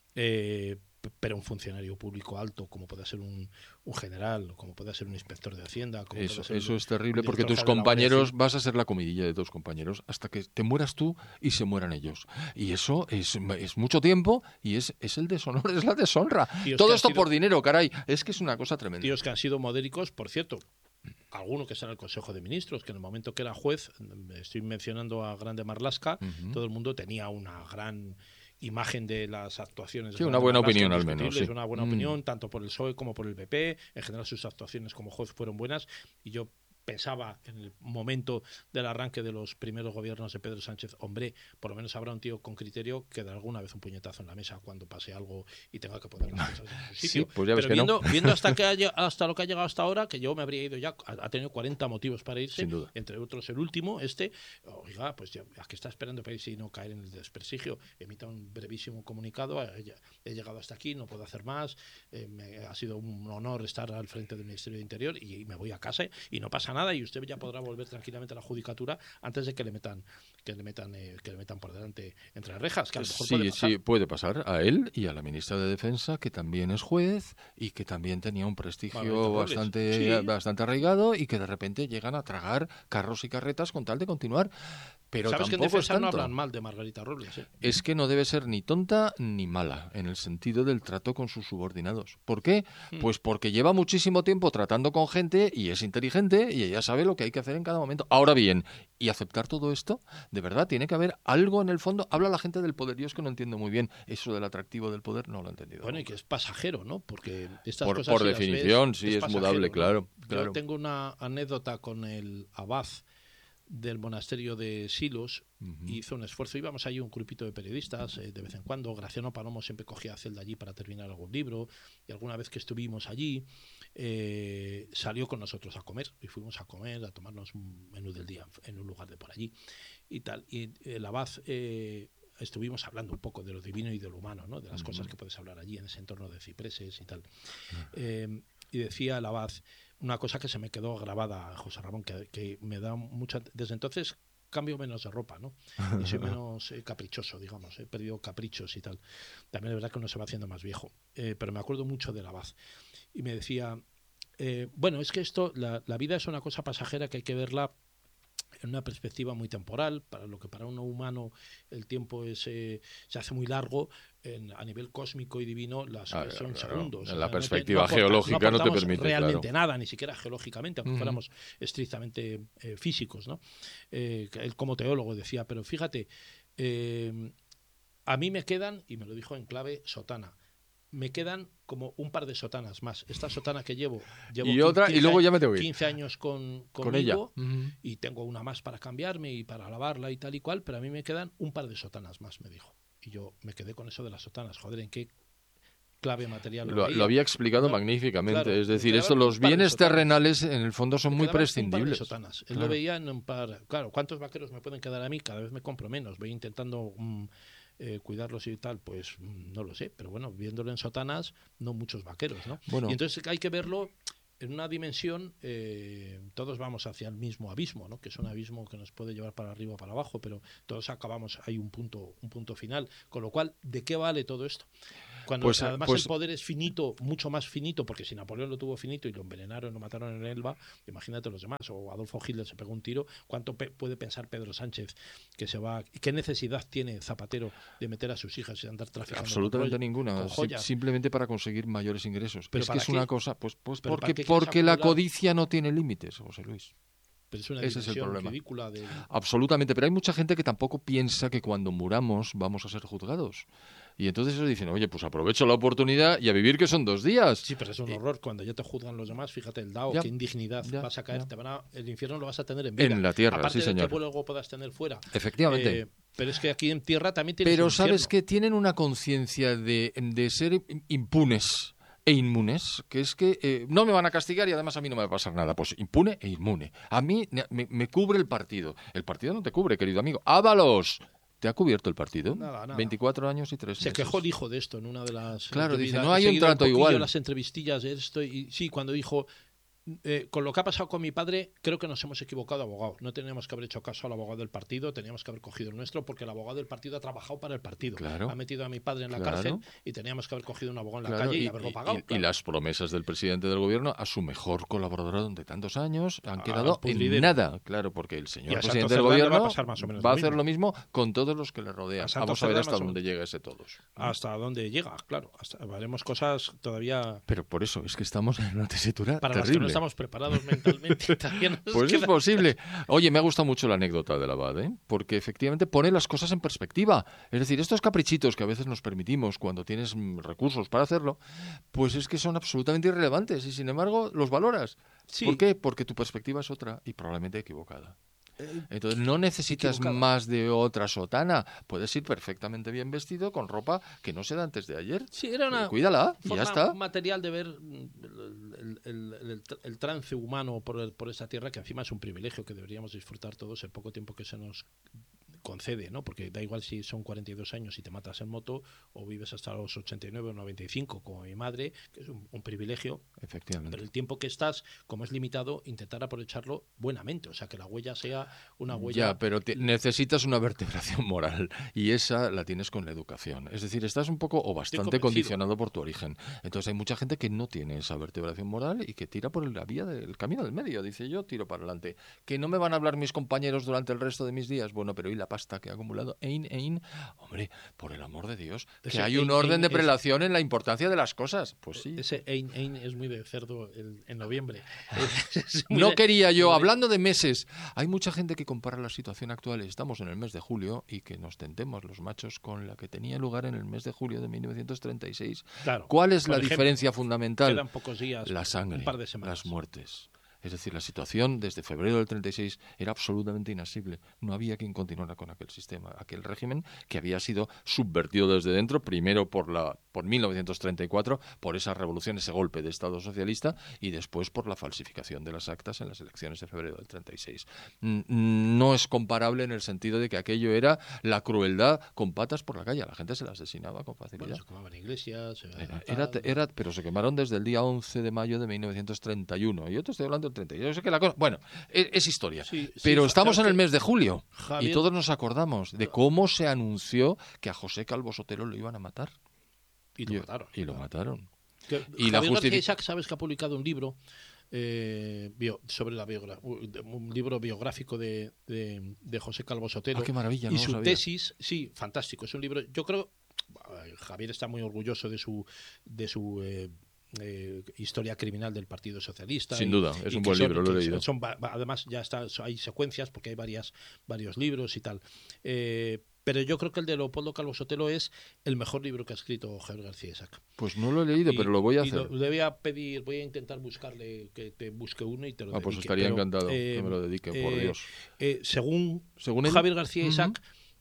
Eh, p- pero un funcionario público alto, como puede ser un, un general, como puede ser un inspector de Hacienda, como Eso, puede ser eso un- es terrible un porque director tus general de la Guardia compañeros, Civil. vas a ser la comidilla de tus compañeros hasta que te mueras tú y se mueran ellos. Y eso es, es mucho tiempo y es, es el deshonor, es la deshonra. Tíos Todo que han esto sido- por dinero, caray. Es que es una cosa tremenda. Tíos que han sido modéricos, por cierto, alguno que está en el Consejo de Ministros, que en el momento que era juez, estoy mencionando a Grande Marlaska, Ujú. todo el mundo tenía una gran imagen de las actuaciones. de Sí, una Grande buena Marlaska, opinión al menos, indiscutibles, sí. Una buena Mm. opinión, tanto por el P S O E como por el P P. En general sus actuaciones como juez fueron buenas y yo pensaba en el momento del arranque de los primeros gobiernos de Pedro Sánchez, hombre, por lo menos habrá un tío con criterio que dará alguna vez un puñetazo en la mesa cuando pase algo y tenga que poner las cosas en su sitio. Sí, pues ya ves Pero que viendo, no. viendo hasta, que haya, hasta lo que ha llegado hasta ahora, que yo me habría ido ya, ha tenido cuarenta motivos para irse, Sin duda. entre otros el último, este, oiga, pues ya, ¿a qué está esperando para irse y no caer en el desprestigio? Emita un brevísimo comunicado, he, he llegado hasta aquí, no puedo hacer más, eh, me, ha sido un honor estar al frente del Ministerio de Interior y, y me voy a casa y no pasa nada y usted ya podrá volver tranquilamente a la judicatura antes de que le metan que le metan eh, que le metan por delante entre las rejas, que a lo mejor Sí, puede pasar. sí, puede pasar a él y a la ministra de Defensa, que también es juez y que también tenía un prestigio Margarita Robles. bastante, Sí. bastante arraigado y que de repente llegan a tragar carros y carretas con tal de continuar. Pero Sabes que en tampoco es defensa no tanto. hablan mal de Margarita Robles, ¿eh? Es que no debe ser ni tonta ni mala en el sentido del trato con sus subordinados. ¿Por qué? Hmm. Pues porque lleva muchísimo tiempo tratando con gente y es inteligente y ella sabe lo que hay que hacer en cada momento. Ahora bien, y aceptar todo esto, de verdad, tiene que haber algo en el fondo. Habla la gente del poder. Yo es que no entiendo muy bien eso del atractivo del poder, no lo he entendido. Bueno, y que es pasajero, ¿no? Porque estas Por, cosas por si las definición, ves, sí, es es pasajero, mudable, ¿no? claro, Yo claro. tengo una anécdota con el abad del monasterio de Silos. Ujú. Hizo un esfuerzo, íbamos ahí un grupito de periodistas eh, de vez en cuando. Graciano Palomo siempre cogía celda allí para terminar algún libro y alguna vez que estuvimos allí eh, salió con nosotros a comer y fuimos a comer, a tomarnos un menú del día en un lugar de por allí y tal. Y el abad eh, estuvimos hablando un poco de lo divino y de lo humano, ¿no? De las uh-huh. cosas que puedes hablar allí en ese entorno de cipreses y tal. Uh-huh. Eh, y decía el abad una cosa que se me quedó grabada, José Ramón, que, que me da mucha... Desde entonces cambio menos de ropa, ¿no? Y soy menos eh, caprichoso, digamos. He perdido caprichos y tal. También es verdad que uno se va haciendo más viejo. Eh, pero me acuerdo mucho del abad. Y me decía, eh, bueno, es que esto, la, la vida es una cosa pasajera que hay que verla en una perspectiva muy temporal, para lo que para uno humano el tiempo es, eh, se hace muy largo, en, a nivel cósmico y divino las ah, son claro, segundos. En o la sea, perspectiva no te, no geológica aporta, no te permite. realmente claro. nada, ni siquiera geológicamente, aunque uh-huh. fuéramos estrictamente eh, físicos, ¿no? Eh, él como teólogo decía, pero fíjate, eh, a mí me quedan, y me lo dijo en clave sotana, me quedan como un par de sotanas más. Esta sotana que llevo, llevo y otra quince, y luego ya me tengo que ir. quince años con, con ella uh-huh. y tengo una más para cambiarme y para lavarla y tal y cual, pero a mí me quedan un par de sotanas más, me dijo. Y yo me quedé con eso de las sotanas. Joder, ¿en qué clave material lo, lo, lo había explicado no, magníficamente. Claro, es decir, esto, los bienes terrenales en el fondo son muy prescindibles. Un par de sotanas. Él claro. lo veía en un par. Claro, ¿cuántos vaqueros me pueden quedar a mí? Cada vez me compro menos. Voy intentando um, eh, cuidarlos y tal, pues no lo sé. Pero bueno, viéndolo en sotanas, no muchos vaqueros, ¿no? Bueno. Y entonces hay que verlo en una dimensión, eh, todos vamos hacia el mismo abismo, ¿no? Que es un abismo que nos puede llevar para arriba o para abajo, pero todos acabamos, hay un punto, un punto final. Con lo cual, ¿de qué vale todo esto? Cuando pues, además pues, el poder es finito, mucho más finito, porque si Napoleón lo tuvo finito y lo envenenaron, lo mataron en Elba, imagínate los demás, o Adolfo Hitler se pegó un tiro, ¿cuánto pe- puede pensar Pedro Sánchez que se va? ¿Qué necesidad tiene Zapatero de meter a sus hijas y andar traficando? Absolutamente con ninguna, con joyas? simplemente para conseguir mayores ingresos. ¿Pero es que es qué? una cosa, pues, pues ¿Pero porque, qué porque la acumular? codicia no tiene límites, José Luis. Pero es una Ese es el problema. ridícula de... Absolutamente, pero hay mucha gente que tampoco piensa que cuando muramos vamos a ser juzgados. Y entonces ellos dicen, oye, pues aprovecho la oportunidad y a vivir, que son dos días. Sí, pero es un y... horror. Cuando ya te juzgan los demás, fíjate el Dao, ya, qué indignidad ya, vas a caer. Ya. Te van a, el infierno lo vas a tener en vida. En la tierra, aparte sí, de señor. que luego puedas tener fuera. Efectivamente. Eh, pero es que aquí en tierra también tienes Pero un sabes infierno. que tienen una conciencia de, de ser impunes e inmunes, que es que eh, no me van a castigar y además a mí no me va a pasar nada. Pues impune e inmune. A mí me, me cubre el partido. El partido no te cubre, querido amigo. ¡Ábalos! ¿Te ha cubierto el partido? Nada, nada. veinticuatro años y tres meses. Se quejó el hijo de esto en una de las... Claro, dice, vida, no hay un trato un igual. Las entrevistillas de esto y sí, cuando dijo... Eh, con lo que ha pasado con mi padre, creo que nos hemos equivocado de abogado. No teníamos que haber hecho caso al abogado del partido, teníamos que haber cogido el nuestro, porque el abogado del partido ha trabajado para el partido. Claro, ha metido a mi padre en la claro. cárcel y teníamos que haber cogido un abogado en la claro, calle y, y haberlo pagado. Y, claro. y las promesas del presidente del gobierno a su mejor colaborador durante tantos años han ah, quedado en nada. Claro, porque el señor presidente del gobierno va a, pasar más o menos va a hacer lo mismo. lo mismo con todos los que le rodean. A Vamos a ver hasta dónde llega ese todos. Hasta dónde llega, claro. Hasta, haremos cosas todavía... Pero por eso es que estamos en una tesitura para terrible. Las estamos preparados mentalmente. También nos Pues queda... es posible. Oye, me ha gustado mucho la anécdota del abad, ¿eh? Porque efectivamente pone las cosas en perspectiva. Es decir, estos caprichitos que a veces nos permitimos cuando tienes mm, recursos para hacerlo, pues es que son absolutamente irrelevantes y sin embargo los valoras. Sí. ¿Por qué? Porque tu perspectiva es otra y probablemente equivocada. Entonces no necesitas equivocada. más de otra sotana. Puedes ir perfectamente bien vestido con ropa que no se da antes de ayer. Sí, era una Eh, Cuídala y forma ya está. material de ver el, el- el- el- el trance humano por, el- por esa tierra, que encima es un privilegio que deberíamos disfrutar todos el poco tiempo que se nos concede, ¿no? Porque da igual si son cuarenta y dos años y te matas en moto o vives hasta los ochenta y nueve o noventa y cinco como mi madre, que es un, un privilegio, Efectivamente. pero el tiempo que estás, como es limitado, intentar aprovecharlo buenamente, o sea, que la huella sea una huella... Ya, pero te- necesitas una vertebración moral y esa la tienes con la educación. Es decir, estás un poco o bastante convencido. condicionado por tu origen. Entonces hay mucha gente que no tiene esa vertebración moral y que tira por la vía del camino del medio. Dice, yo tiro para adelante. Que no me van a hablar mis compañeros durante el resto de mis días. Bueno, pero ¿y la pasta que he acumulado? Ein, ein. Hombre, por el amor de Dios, que Ese hay un ein, orden ein de es- prelación en la importancia de las cosas. Pues sí. Ese ein, ein es muy de cerdo el- en noviembre. Es muy No de- quería yo, muy de- hablando de meses, hay mucha gente que compara la situación actual, estamos en el mes de julio, y que nos tentemos los machos con la que tenía lugar en el mes de julio de mil novecientos treinta y seis. Claro, ¿Cuál es por la ejemplo, diferencia fundamental? Quedan pocos días, La sangre, un par de semanas. las muertes. Es decir, la situación desde febrero del treinta y seis era absolutamente inasible. No había quien continuara con aquel sistema, aquel régimen que había sido subvertido desde dentro, primero por la por mil novecientos treinta y cuatro, por esa revolución, ese golpe de Estado socialista, y después por la falsificación de las actas en las elecciones de febrero del treinta y seis. No es comparable en el sentido de que aquello era la crueldad con patas por la calle. La gente se la asesinaba con facilidad. Bueno, se quemaban iglesias. se- Era, tal, era, era- pero se quemaron desde el día once de mayo de mil novecientos treinta y uno. Yo te estoy hablando del treinta y uno. Yo sé que la cosa, bueno, es, es historia. Sí, sí, pero ja- estamos en ¿sabes el qué? mes de julio Javier- y todos nos acordamos de cómo se anunció que a José Calvo Sotelo lo iban a matar. Y lo Y- mataron. Y lo claro. mataron. Que Y la Javier García justifi- Isaac, sabes que ha publicado un libro eh, bio- sobre la biogra- un libro biográfico de, de- de José Calvo Sotelo. Ah, qué maravilla, no y lo su sabía. tesis, sí, fantástico. Es un libro, yo creo, eh, Javier está muy orgulloso de su, de su eh, eh, historia criminal del Partido Socialista. Sin y- duda, es y un que buen son- libro, lo he que leído. son va- va- además, ya está, hay secuencias porque hay varias, varios libros y tal. Eh, pero yo creo que el de Leopoldo Calvo Sotelo es el mejor libro que ha escrito Javier García Isaac. Pues no lo he leído, Y- pero lo voy a y hacer. lo- le voy a pedir, voy a intentar buscarle que te busque uno y te lo Ah, pues dedique. estaría Pero, encantado eh, que me lo dedique, por eh, Dios. eh, según, Según él- Javier García Ujú. Isaac,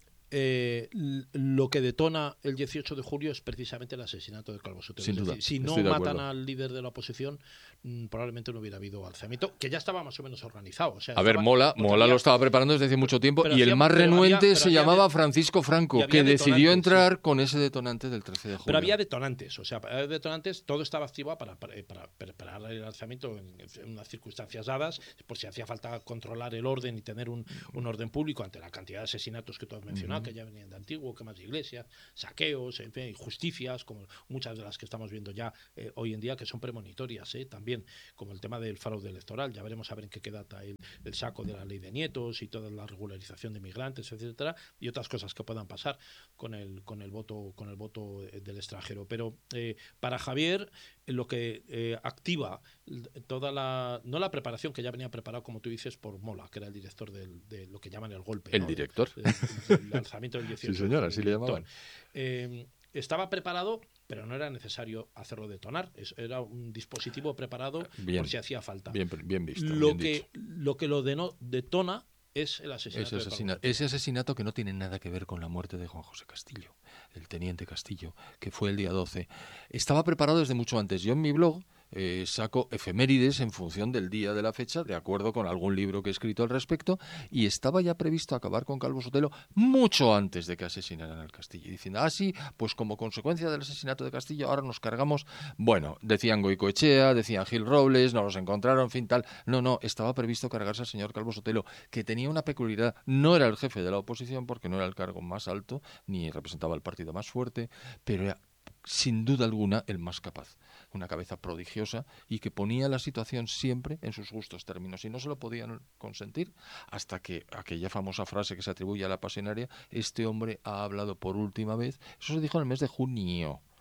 eh, l- lo que detona el dieciocho de julio es precisamente el asesinato de Calvo Sotelo. Sin Es duda, decir, si no estoy de matan acuerdo. al líder de la oposición, mm, probablemente no hubiera habido alzamiento, que ya estaba más o menos organizado. O sea, A ver, estaba- Mola, porque Mola había- lo estaba preparando desde hace mucho tiempo pero y el hacía- más pero había- renuente pero se había llamaba de- Francisco y Franco, había que decidió detonantes, entrar con ese detonante del trece de julio. Pero había detonantes, o sea, había detonantes, todo estaba activado para, para, para preparar el alzamiento en, en unas circunstancias dadas, por si hacía falta controlar el orden y tener un, un orden público ante la cantidad de asesinatos que tú has mencionado, Ujú. que ya venían de antiguo, quemas de iglesias, saqueos, en fin, injusticias, como muchas de las que estamos viendo ya eh, hoy en día, que son premonitorias, eh, también, como el tema del fraude electoral. Ya veremos a ver en qué queda el, el saco de la ley de nietos y toda la regularización de migrantes, etcétera, y otras cosas que puedan pasar con el, con el voto, con el voto eh, del extranjero. Pero eh, para Javier, eh, lo que eh, activa l- toda la, no la preparación que ya venía preparado, como tú dices, por Mola, que era el director del- de lo que llaman el golpe. El ¿no? director. El, el lanzamiento del dieciocho. Sí, señora, el así le director. llamaban. Eh, estaba preparado, pero no era necesario hacerlo detonar. Es- era un dispositivo preparado Bien. por si hacía falta. Bien, bien visto. lo, bien que, dicho. lo que lo deno- detona es el asesinato. Ese de Calvo asesinato, Sotelo. ese asesinato que no tiene nada que ver con la muerte de Juan José Castillo, el teniente Castillo, que fue el día doce. Estaba preparado desde mucho antes. Yo en mi blog eh, saco efemérides en función del día de la fecha, de acuerdo con algún libro que he escrito al respecto, y estaba ya previsto acabar con Calvo Sotelo mucho antes de que asesinaran al Castillo. Y diciendo, ah, sí, pues como consecuencia del asesinato de Castillo, ahora nos cargamos, bueno, decían Goicoechea, decían Gil Robles, no los encontraron, en fin, tal. No, no, estaba previsto cargarse al señor Calvo Sotelo, que tenía una peculiaridad, no era el jefe de la oposición, porque no era el cargo más alto, ni representaba el partido más fuerte, pero era sin duda alguna el más capaz, una cabeza prodigiosa y que ponía la situación siempre en sus justos términos y no se lo podían consentir hasta que aquella famosa frase que se atribuye a la pasionaria, este hombre ha hablado por última vez, eso se dijo en el mes de junio.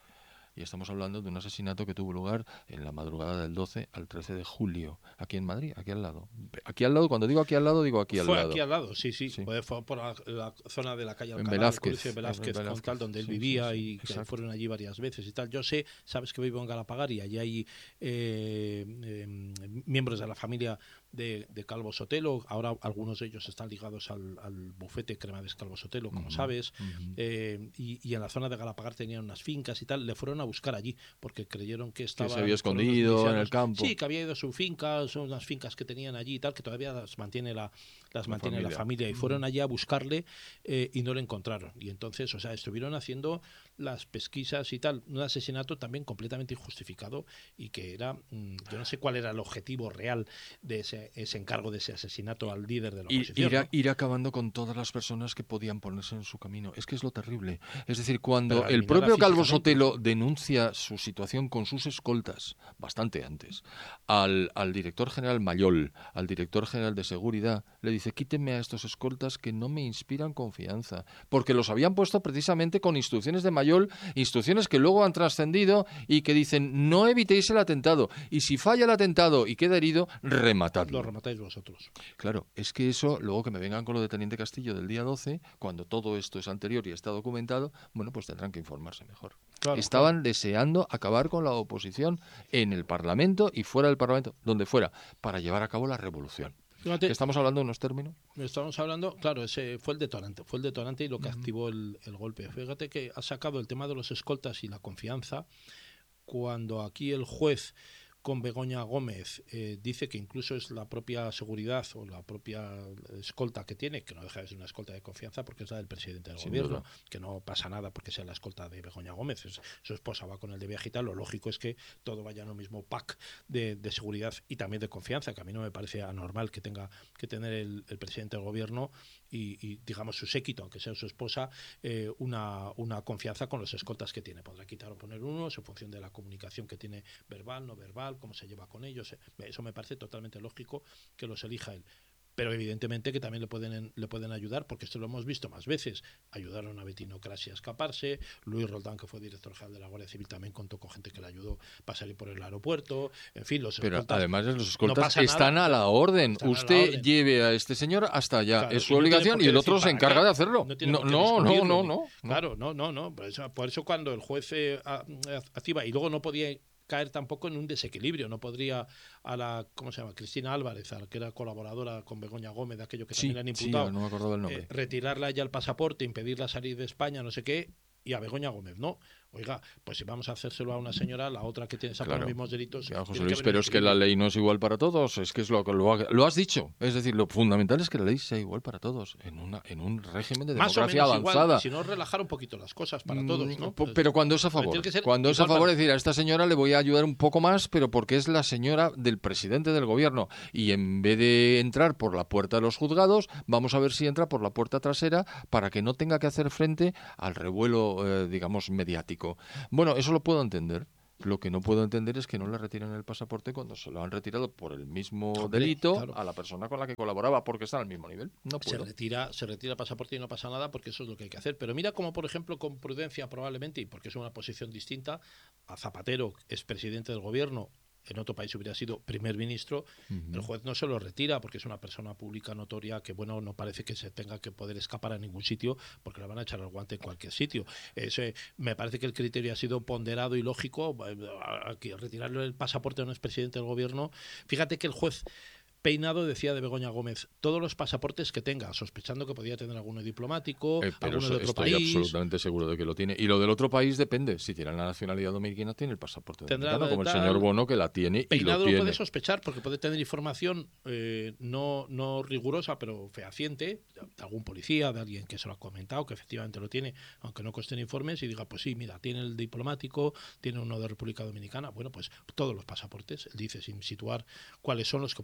Y estamos hablando de un asesinato que tuvo lugar en la madrugada del doce al trece de julio, aquí en Madrid, aquí al lado. Aquí al lado, cuando digo aquí al lado, digo aquí al Fue lado. aquí al lado, sí, sí. Sí. Fue, fue por la, la zona de la calle En Alcalá, el Velázquez, colegio de Velázquez, en con Velázquez, tal, donde él sí, vivía sí, sí, y que exacto. fueron allí varias veces y tal. Yo sé, sabes que vivo en Galapagar y allí hay eh, eh, miembros de la familia de, de Calvo Sotelo. Ahora algunos de ellos están ligados al, al bufete Cremades Calvo Sotelo, como Uh-huh, sabes. uh-huh. Eh, y, y en la zona de Galapagar tenían unas fincas y tal. Le fueron a buscar allí porque creyeron que estaba. Que se había escondido en el campo. Sí, que había ido a su finca, son unas fincas que tenían allí y tal, que todavía las mantiene la, las La mantiene familia. la familia. Y fueron allí a buscarle eh, y no le encontraron. Y entonces, o sea, estuvieron haciendo las pesquisas y tal. Un asesinato también completamente injustificado y que era, mmm, yo no sé cuál era el objetivo real de ese, ese encargo de ese asesinato al líder de la oposición. Ir, ¿no? ir acabando con todas las personas que podían ponerse en su camino. Es que es lo terrible. Es decir, cuando el propio Calvo Sotelo denuncia su situación con sus escoltas, bastante antes, al, al director general Mayol, al director general de seguridad, le dice, quítenme a estos escoltas que no me inspiran confianza, porque los habían puesto precisamente con instrucciones de Mayol, instrucciones que luego han trascendido y que dicen, no evitéis el atentado, y si falla el atentado y queda herido, rematadlo. Lo rematáis vosotros. Claro, es que eso, luego que me vengan con lo de Teniente Castillo del día doce, cuando todo esto es anterior y está documentado, bueno, pues tendrán que informarse mejor. Claro, Estaban claro. deseando acabar con la oposición en el Parlamento y fuera del Parlamento, donde fuera, para llevar a cabo la revolución. Fíjate, ¿que estamos hablando de unos términos? Estamos hablando, claro, ese fue el detonante, fue el detonante y lo que uh-huh. activó el, el golpe. Fíjate que ha sacado el tema de los escoltas y la confianza cuando aquí el juez con Begoña Gómez eh, dice que incluso es la propia seguridad o la propia escolta que tiene, que no deja de ser una escolta de confianza porque es la del presidente del Sin gobierno, duda. Que no pasa nada porque sea la escolta de Begoña Gómez, es, su esposa va con el de viaje y tal, lo lógico es que todo vaya en el mismo pack de, de seguridad y también de confianza, que a mí no me parece anormal que tenga que tener el, el presidente del gobierno y, y digamos su séquito, aunque sea su esposa, eh, una, una confianza con los escoltas que tiene. Podrá quitar o poner unos en función de la comunicación que tiene verbal, no verbal, cómo se lleva con ellos. Eso me parece totalmente lógico que los elija él. Pero evidentemente que también le pueden le pueden ayudar, porque esto lo hemos visto más veces. Ayudaron a Bettino Craxi a escaparse, Luis Roldán, que fue director general de la Guardia Civil, también contó con gente que le ayudó para salir por el aeropuerto. En fin, los Pero escoltas... además los escoltas no están nada, a la orden. Usted la orden. Lleve a este señor hasta allá. Claro, es su y no obligación y el otro se encarga qué. de hacerlo. No, no, no, no, no, no. Claro, no, no, no. Por eso, por eso cuando el juez eh, activa y luego no podía caer tampoco en un desequilibrio, no podría a la, ¿cómo se llama? Cristina Álvarez, a la que era colaboradora con Begoña Gómez, de aquello que sí, también le han imputado, sí, no me acordaba el nombre. Eh, retirarla ya el pasaporte, impedirla salir de España, no sé qué, y a Begoña Gómez, no. Oiga, pues si vamos a hacérselo a una señora, la otra que tiene claro. los mismos delitos... Ya, José Luis, pero es que la ley no es igual para todos, es que es lo que lo, lo has dicho. Es decir, lo fundamental es que la ley sea igual para todos, en una en un régimen de Más democracia o menos avanzada. Igual, si no, relajar un poquito las cosas para todos, ¿no? Pues, pero cuando es a favor, cuando es a favor, para... es decir, a esta señora le voy a ayudar un poco más, pero porque es la señora del presidente del gobierno, y en vez de entrar por la puerta de los juzgados, vamos a ver si entra por la puerta trasera para que no tenga que hacer frente al revuelo, eh, digamos, mediático. Bueno, eso lo puedo entender. Lo que no puedo entender es que no le retiren el pasaporte cuando se lo han retirado por el mismo Hombre, delito claro. a la persona con la que colaboraba, porque está al mismo nivel. No puedo. Se retira, se retira el pasaporte y no pasa nada, porque eso es lo que hay que hacer. Pero mira como, por ejemplo, con prudencia probablemente, y porque es una posición distinta, a Zapatero, expresidente del gobierno, en otro país hubiera sido primer ministro, uh-huh. el juez no se lo retira porque es una persona pública notoria que, bueno, no parece que se tenga que poder escapar a ningún sitio porque le van a echar el guante en cualquier sitio. Ese, me parece que el criterio ha sido ponderado y lógico. Aquí, retirarle el pasaporte a un expresidente del gobierno. Fíjate que el juez Peinado decía de Begoña Gómez, todos los pasaportes que tenga, sospechando que podía tener alguno diplomático, eh, pero alguno de otro estoy país. Estoy absolutamente seguro de que lo tiene. Y lo del otro país depende. Si tiene la nacionalidad dominicana, tiene el pasaporte dominicano, como el señor Bono, que la tiene Peinado y lo tiene. lo puede sospechar porque puede tener información eh, no, no rigurosa, pero fehaciente, de algún policía, de alguien que se lo ha comentado, que efectivamente lo tiene, aunque no consten informes, y diga, pues sí, mira, tiene el diplomático, tiene uno de República Dominicana. Bueno, pues todos los pasaportes, él dice, sin situar cuáles son los que pueda tener.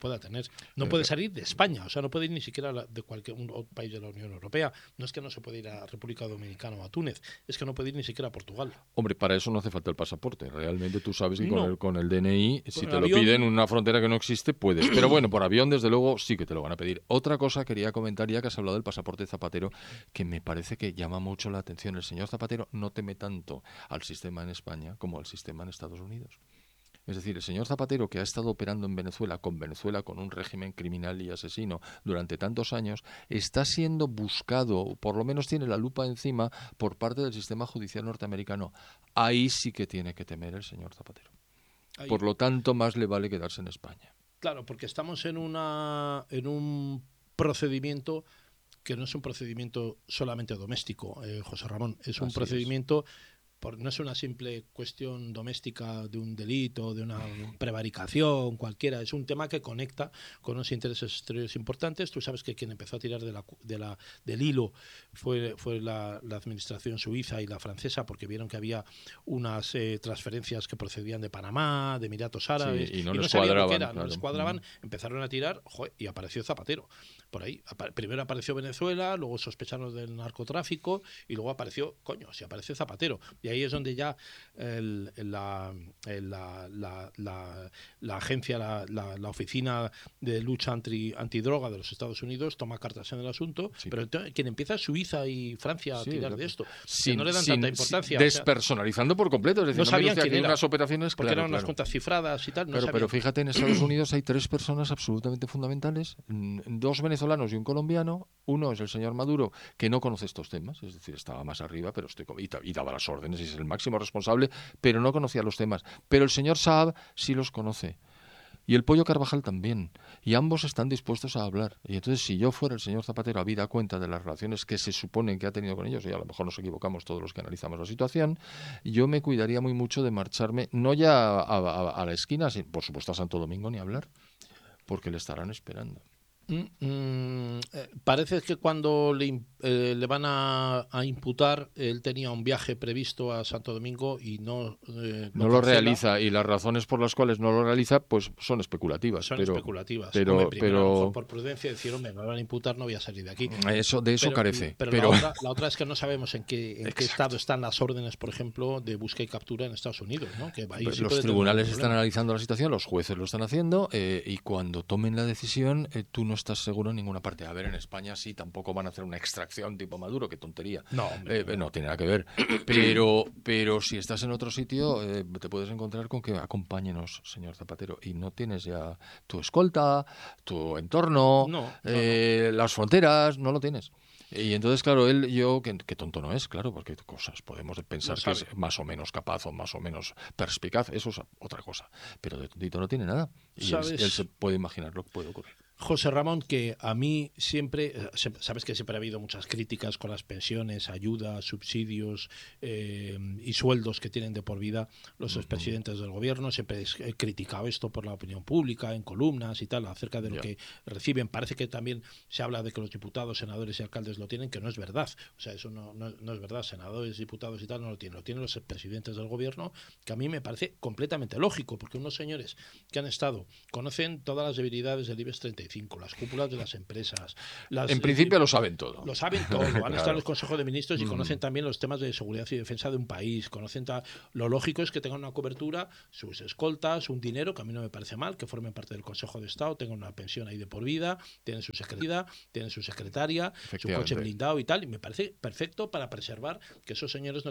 Entonces, no puede salir de España, o sea, no puede ir ni siquiera de cualquier un, otro país de la Unión Europea. No es que no se puede ir a República Dominicana o a Túnez, es que no puede ir ni siquiera a Portugal. Hombre, para eso no hace falta el pasaporte. Realmente tú sabes que con, No. el, con el D N I, si Con te el lo avión- piden en una frontera que no existe, puedes. Pero bueno, por avión, desde luego, sí que te lo van a pedir. Otra cosa quería comentar, ya que has hablado del pasaporte Zapatero, que me parece que llama mucho la atención. El señor Zapatero no teme tanto al sistema en España como al sistema en Estados Unidos. Es decir, el señor Zapatero, que ha estado operando en Venezuela, con Venezuela, con un régimen criminal y asesino durante tantos años, está siendo buscado, por lo menos tiene la lupa encima, por parte del sistema judicial norteamericano. Ahí sí que tiene que temer el señor Zapatero. Ahí- Por lo tanto, más le vale quedarse en España. Claro, porque estamos en una en un procedimiento que no es un procedimiento solamente doméstico, eh, José Ramón, es un Así procedimiento, por, no es una simple cuestión doméstica de un delito, de una prevaricación cualquiera, es un tema que conecta con unos intereses exteriores importantes. Tú sabes que quien empezó a tirar de la, de la, del hilo fue, fue la, la administración suiza y la francesa, porque vieron que había unas eh, transferencias que procedían de Panamá, de Emiratos Árabes, Sí, y no y les sabían lo que cuadraban, era, no claro. les cuadraban, empezaron a tirar, joder, y apareció Zapatero por ahí. Apa- Primero apareció Venezuela, luego sospecharon del narcotráfico y luego apareció, coño, si apareció Zapatero. Y ahí es donde ya el, la, el, la, la, la, la agencia, la, la, la oficina de lucha anti, antidroga de los Estados Unidos toma cartas en el asunto, Sí. pero entonces, quien empieza es Suiza y Francia a Sí, tirar exacto. de esto, Sin- que no le dan sin- tanta sin- importancia. O sea, despersonalizando por completo. Es decir, no no, mire sabían usted, aquí quién era, unas operaciones, porque claro, eran unas claro. cuentas cifradas y tal, no Claro, pero sabían. fíjate, en Estados Unidos hay tres personas absolutamente fundamentales, mm, dos venezolanos y un colombiano. Uno es el señor Maduro, que no conoce estos temas, es decir, estaba más arriba, pero estoy con- y, ta- y daba las órdenes y es el máximo responsable, pero no conocía los temas. Pero el señor Saab sí los conoce. Y el Pollo Carvajal también. Y ambos están dispuestos a hablar. Y entonces, si yo fuera el señor Zapatero, habida cuenta de las relaciones que se suponen que ha tenido con ellos, y a lo mejor nos equivocamos todos los que analizamos la situación, yo me cuidaría muy mucho de marcharme, no ya a, a- a la esquina, sin- por supuesto a Santo Domingo ni hablar, porque le estarán esperando. Mm, mm, eh, parece que cuando le, im- eh, le van a, a imputar, él tenía un viaje previsto a Santo Domingo y no eh, No lo cancela. realiza, y las razones por las cuales no lo realiza pues son especulativas. Son pero, especulativas. pero- Hombre, primero, a lo pero- mejor por prudencia decir, hombre, me van a imputar, no voy a salir de aquí. Eso, de eso Pero, carece. pero, Pero, La, otra, la otra es que no sabemos en qué, en qué Exacto. estado están las órdenes, por ejemplo, de busca y captura en Estados Unidos, ¿no? Que ahí sí Pues puede los tener tribunales un están problema. analizando la situación, los jueces lo están haciendo, eh, y cuando tomen la decisión, eh, tú no estás seguro en ninguna parte. A ver, en España sí, tampoco van a hacer una extracción tipo Maduro, qué tontería. No, hombre, Eh, no tiene nada que ver. Pero, pero si estás en otro sitio, eh, te puedes encontrar con que acompáñenos, señor Zapatero, y no tienes ya tu escolta, tu entorno, No, no, eh, las fronteras, no lo tienes. Y entonces, claro, él, yo, que, que tonto no es, claro, porque cosas podemos pensar Lo que es sabe. más o menos capaz o más o menos perspicaz, eso es otra cosa. Pero de tontito no tiene nada. Y él, ¿Sabes? él se puede imaginar lo que puede ocurrir. José Ramón, que a mí siempre, eh, se- sabes que siempre ha habido muchas críticas con las pensiones, ayudas, subsidios eh, y sueldos que tienen de por vida los Ujú. expresidentes del gobierno. Siempre he criticado esto por la opinión pública, en columnas y tal, acerca de lo Ya. que reciben. Parece que también se habla de que los diputados, senadores y alcaldes lo tienen, que no es verdad. O sea, eso no, no, no es verdad. Senadores, diputados y tal no lo tienen. Lo tienen los presidentes del gobierno, que a mí me parece completamente lógico, porque unos señores que han estado, conocen todas las debilidades del IBEX treinta y cinco, las cúpulas de las empresas. Las, En principio lo saben todo. lo saben todo, han Claro. estado en el Consejo de Ministros y Mm. conocen también los temas de seguridad y defensa de un país, conocen ta- lo lógico es que tengan una cobertura, sus escoltas, un dinero, que a mí no me parece mal, que formen parte del Consejo de Estado, tengan una pensión ahí de por vida, tienen su secretaria, tienen su secretaria, su coche Efectivamente. blindado y tal, y me parece perfecto para preservar que esos señores no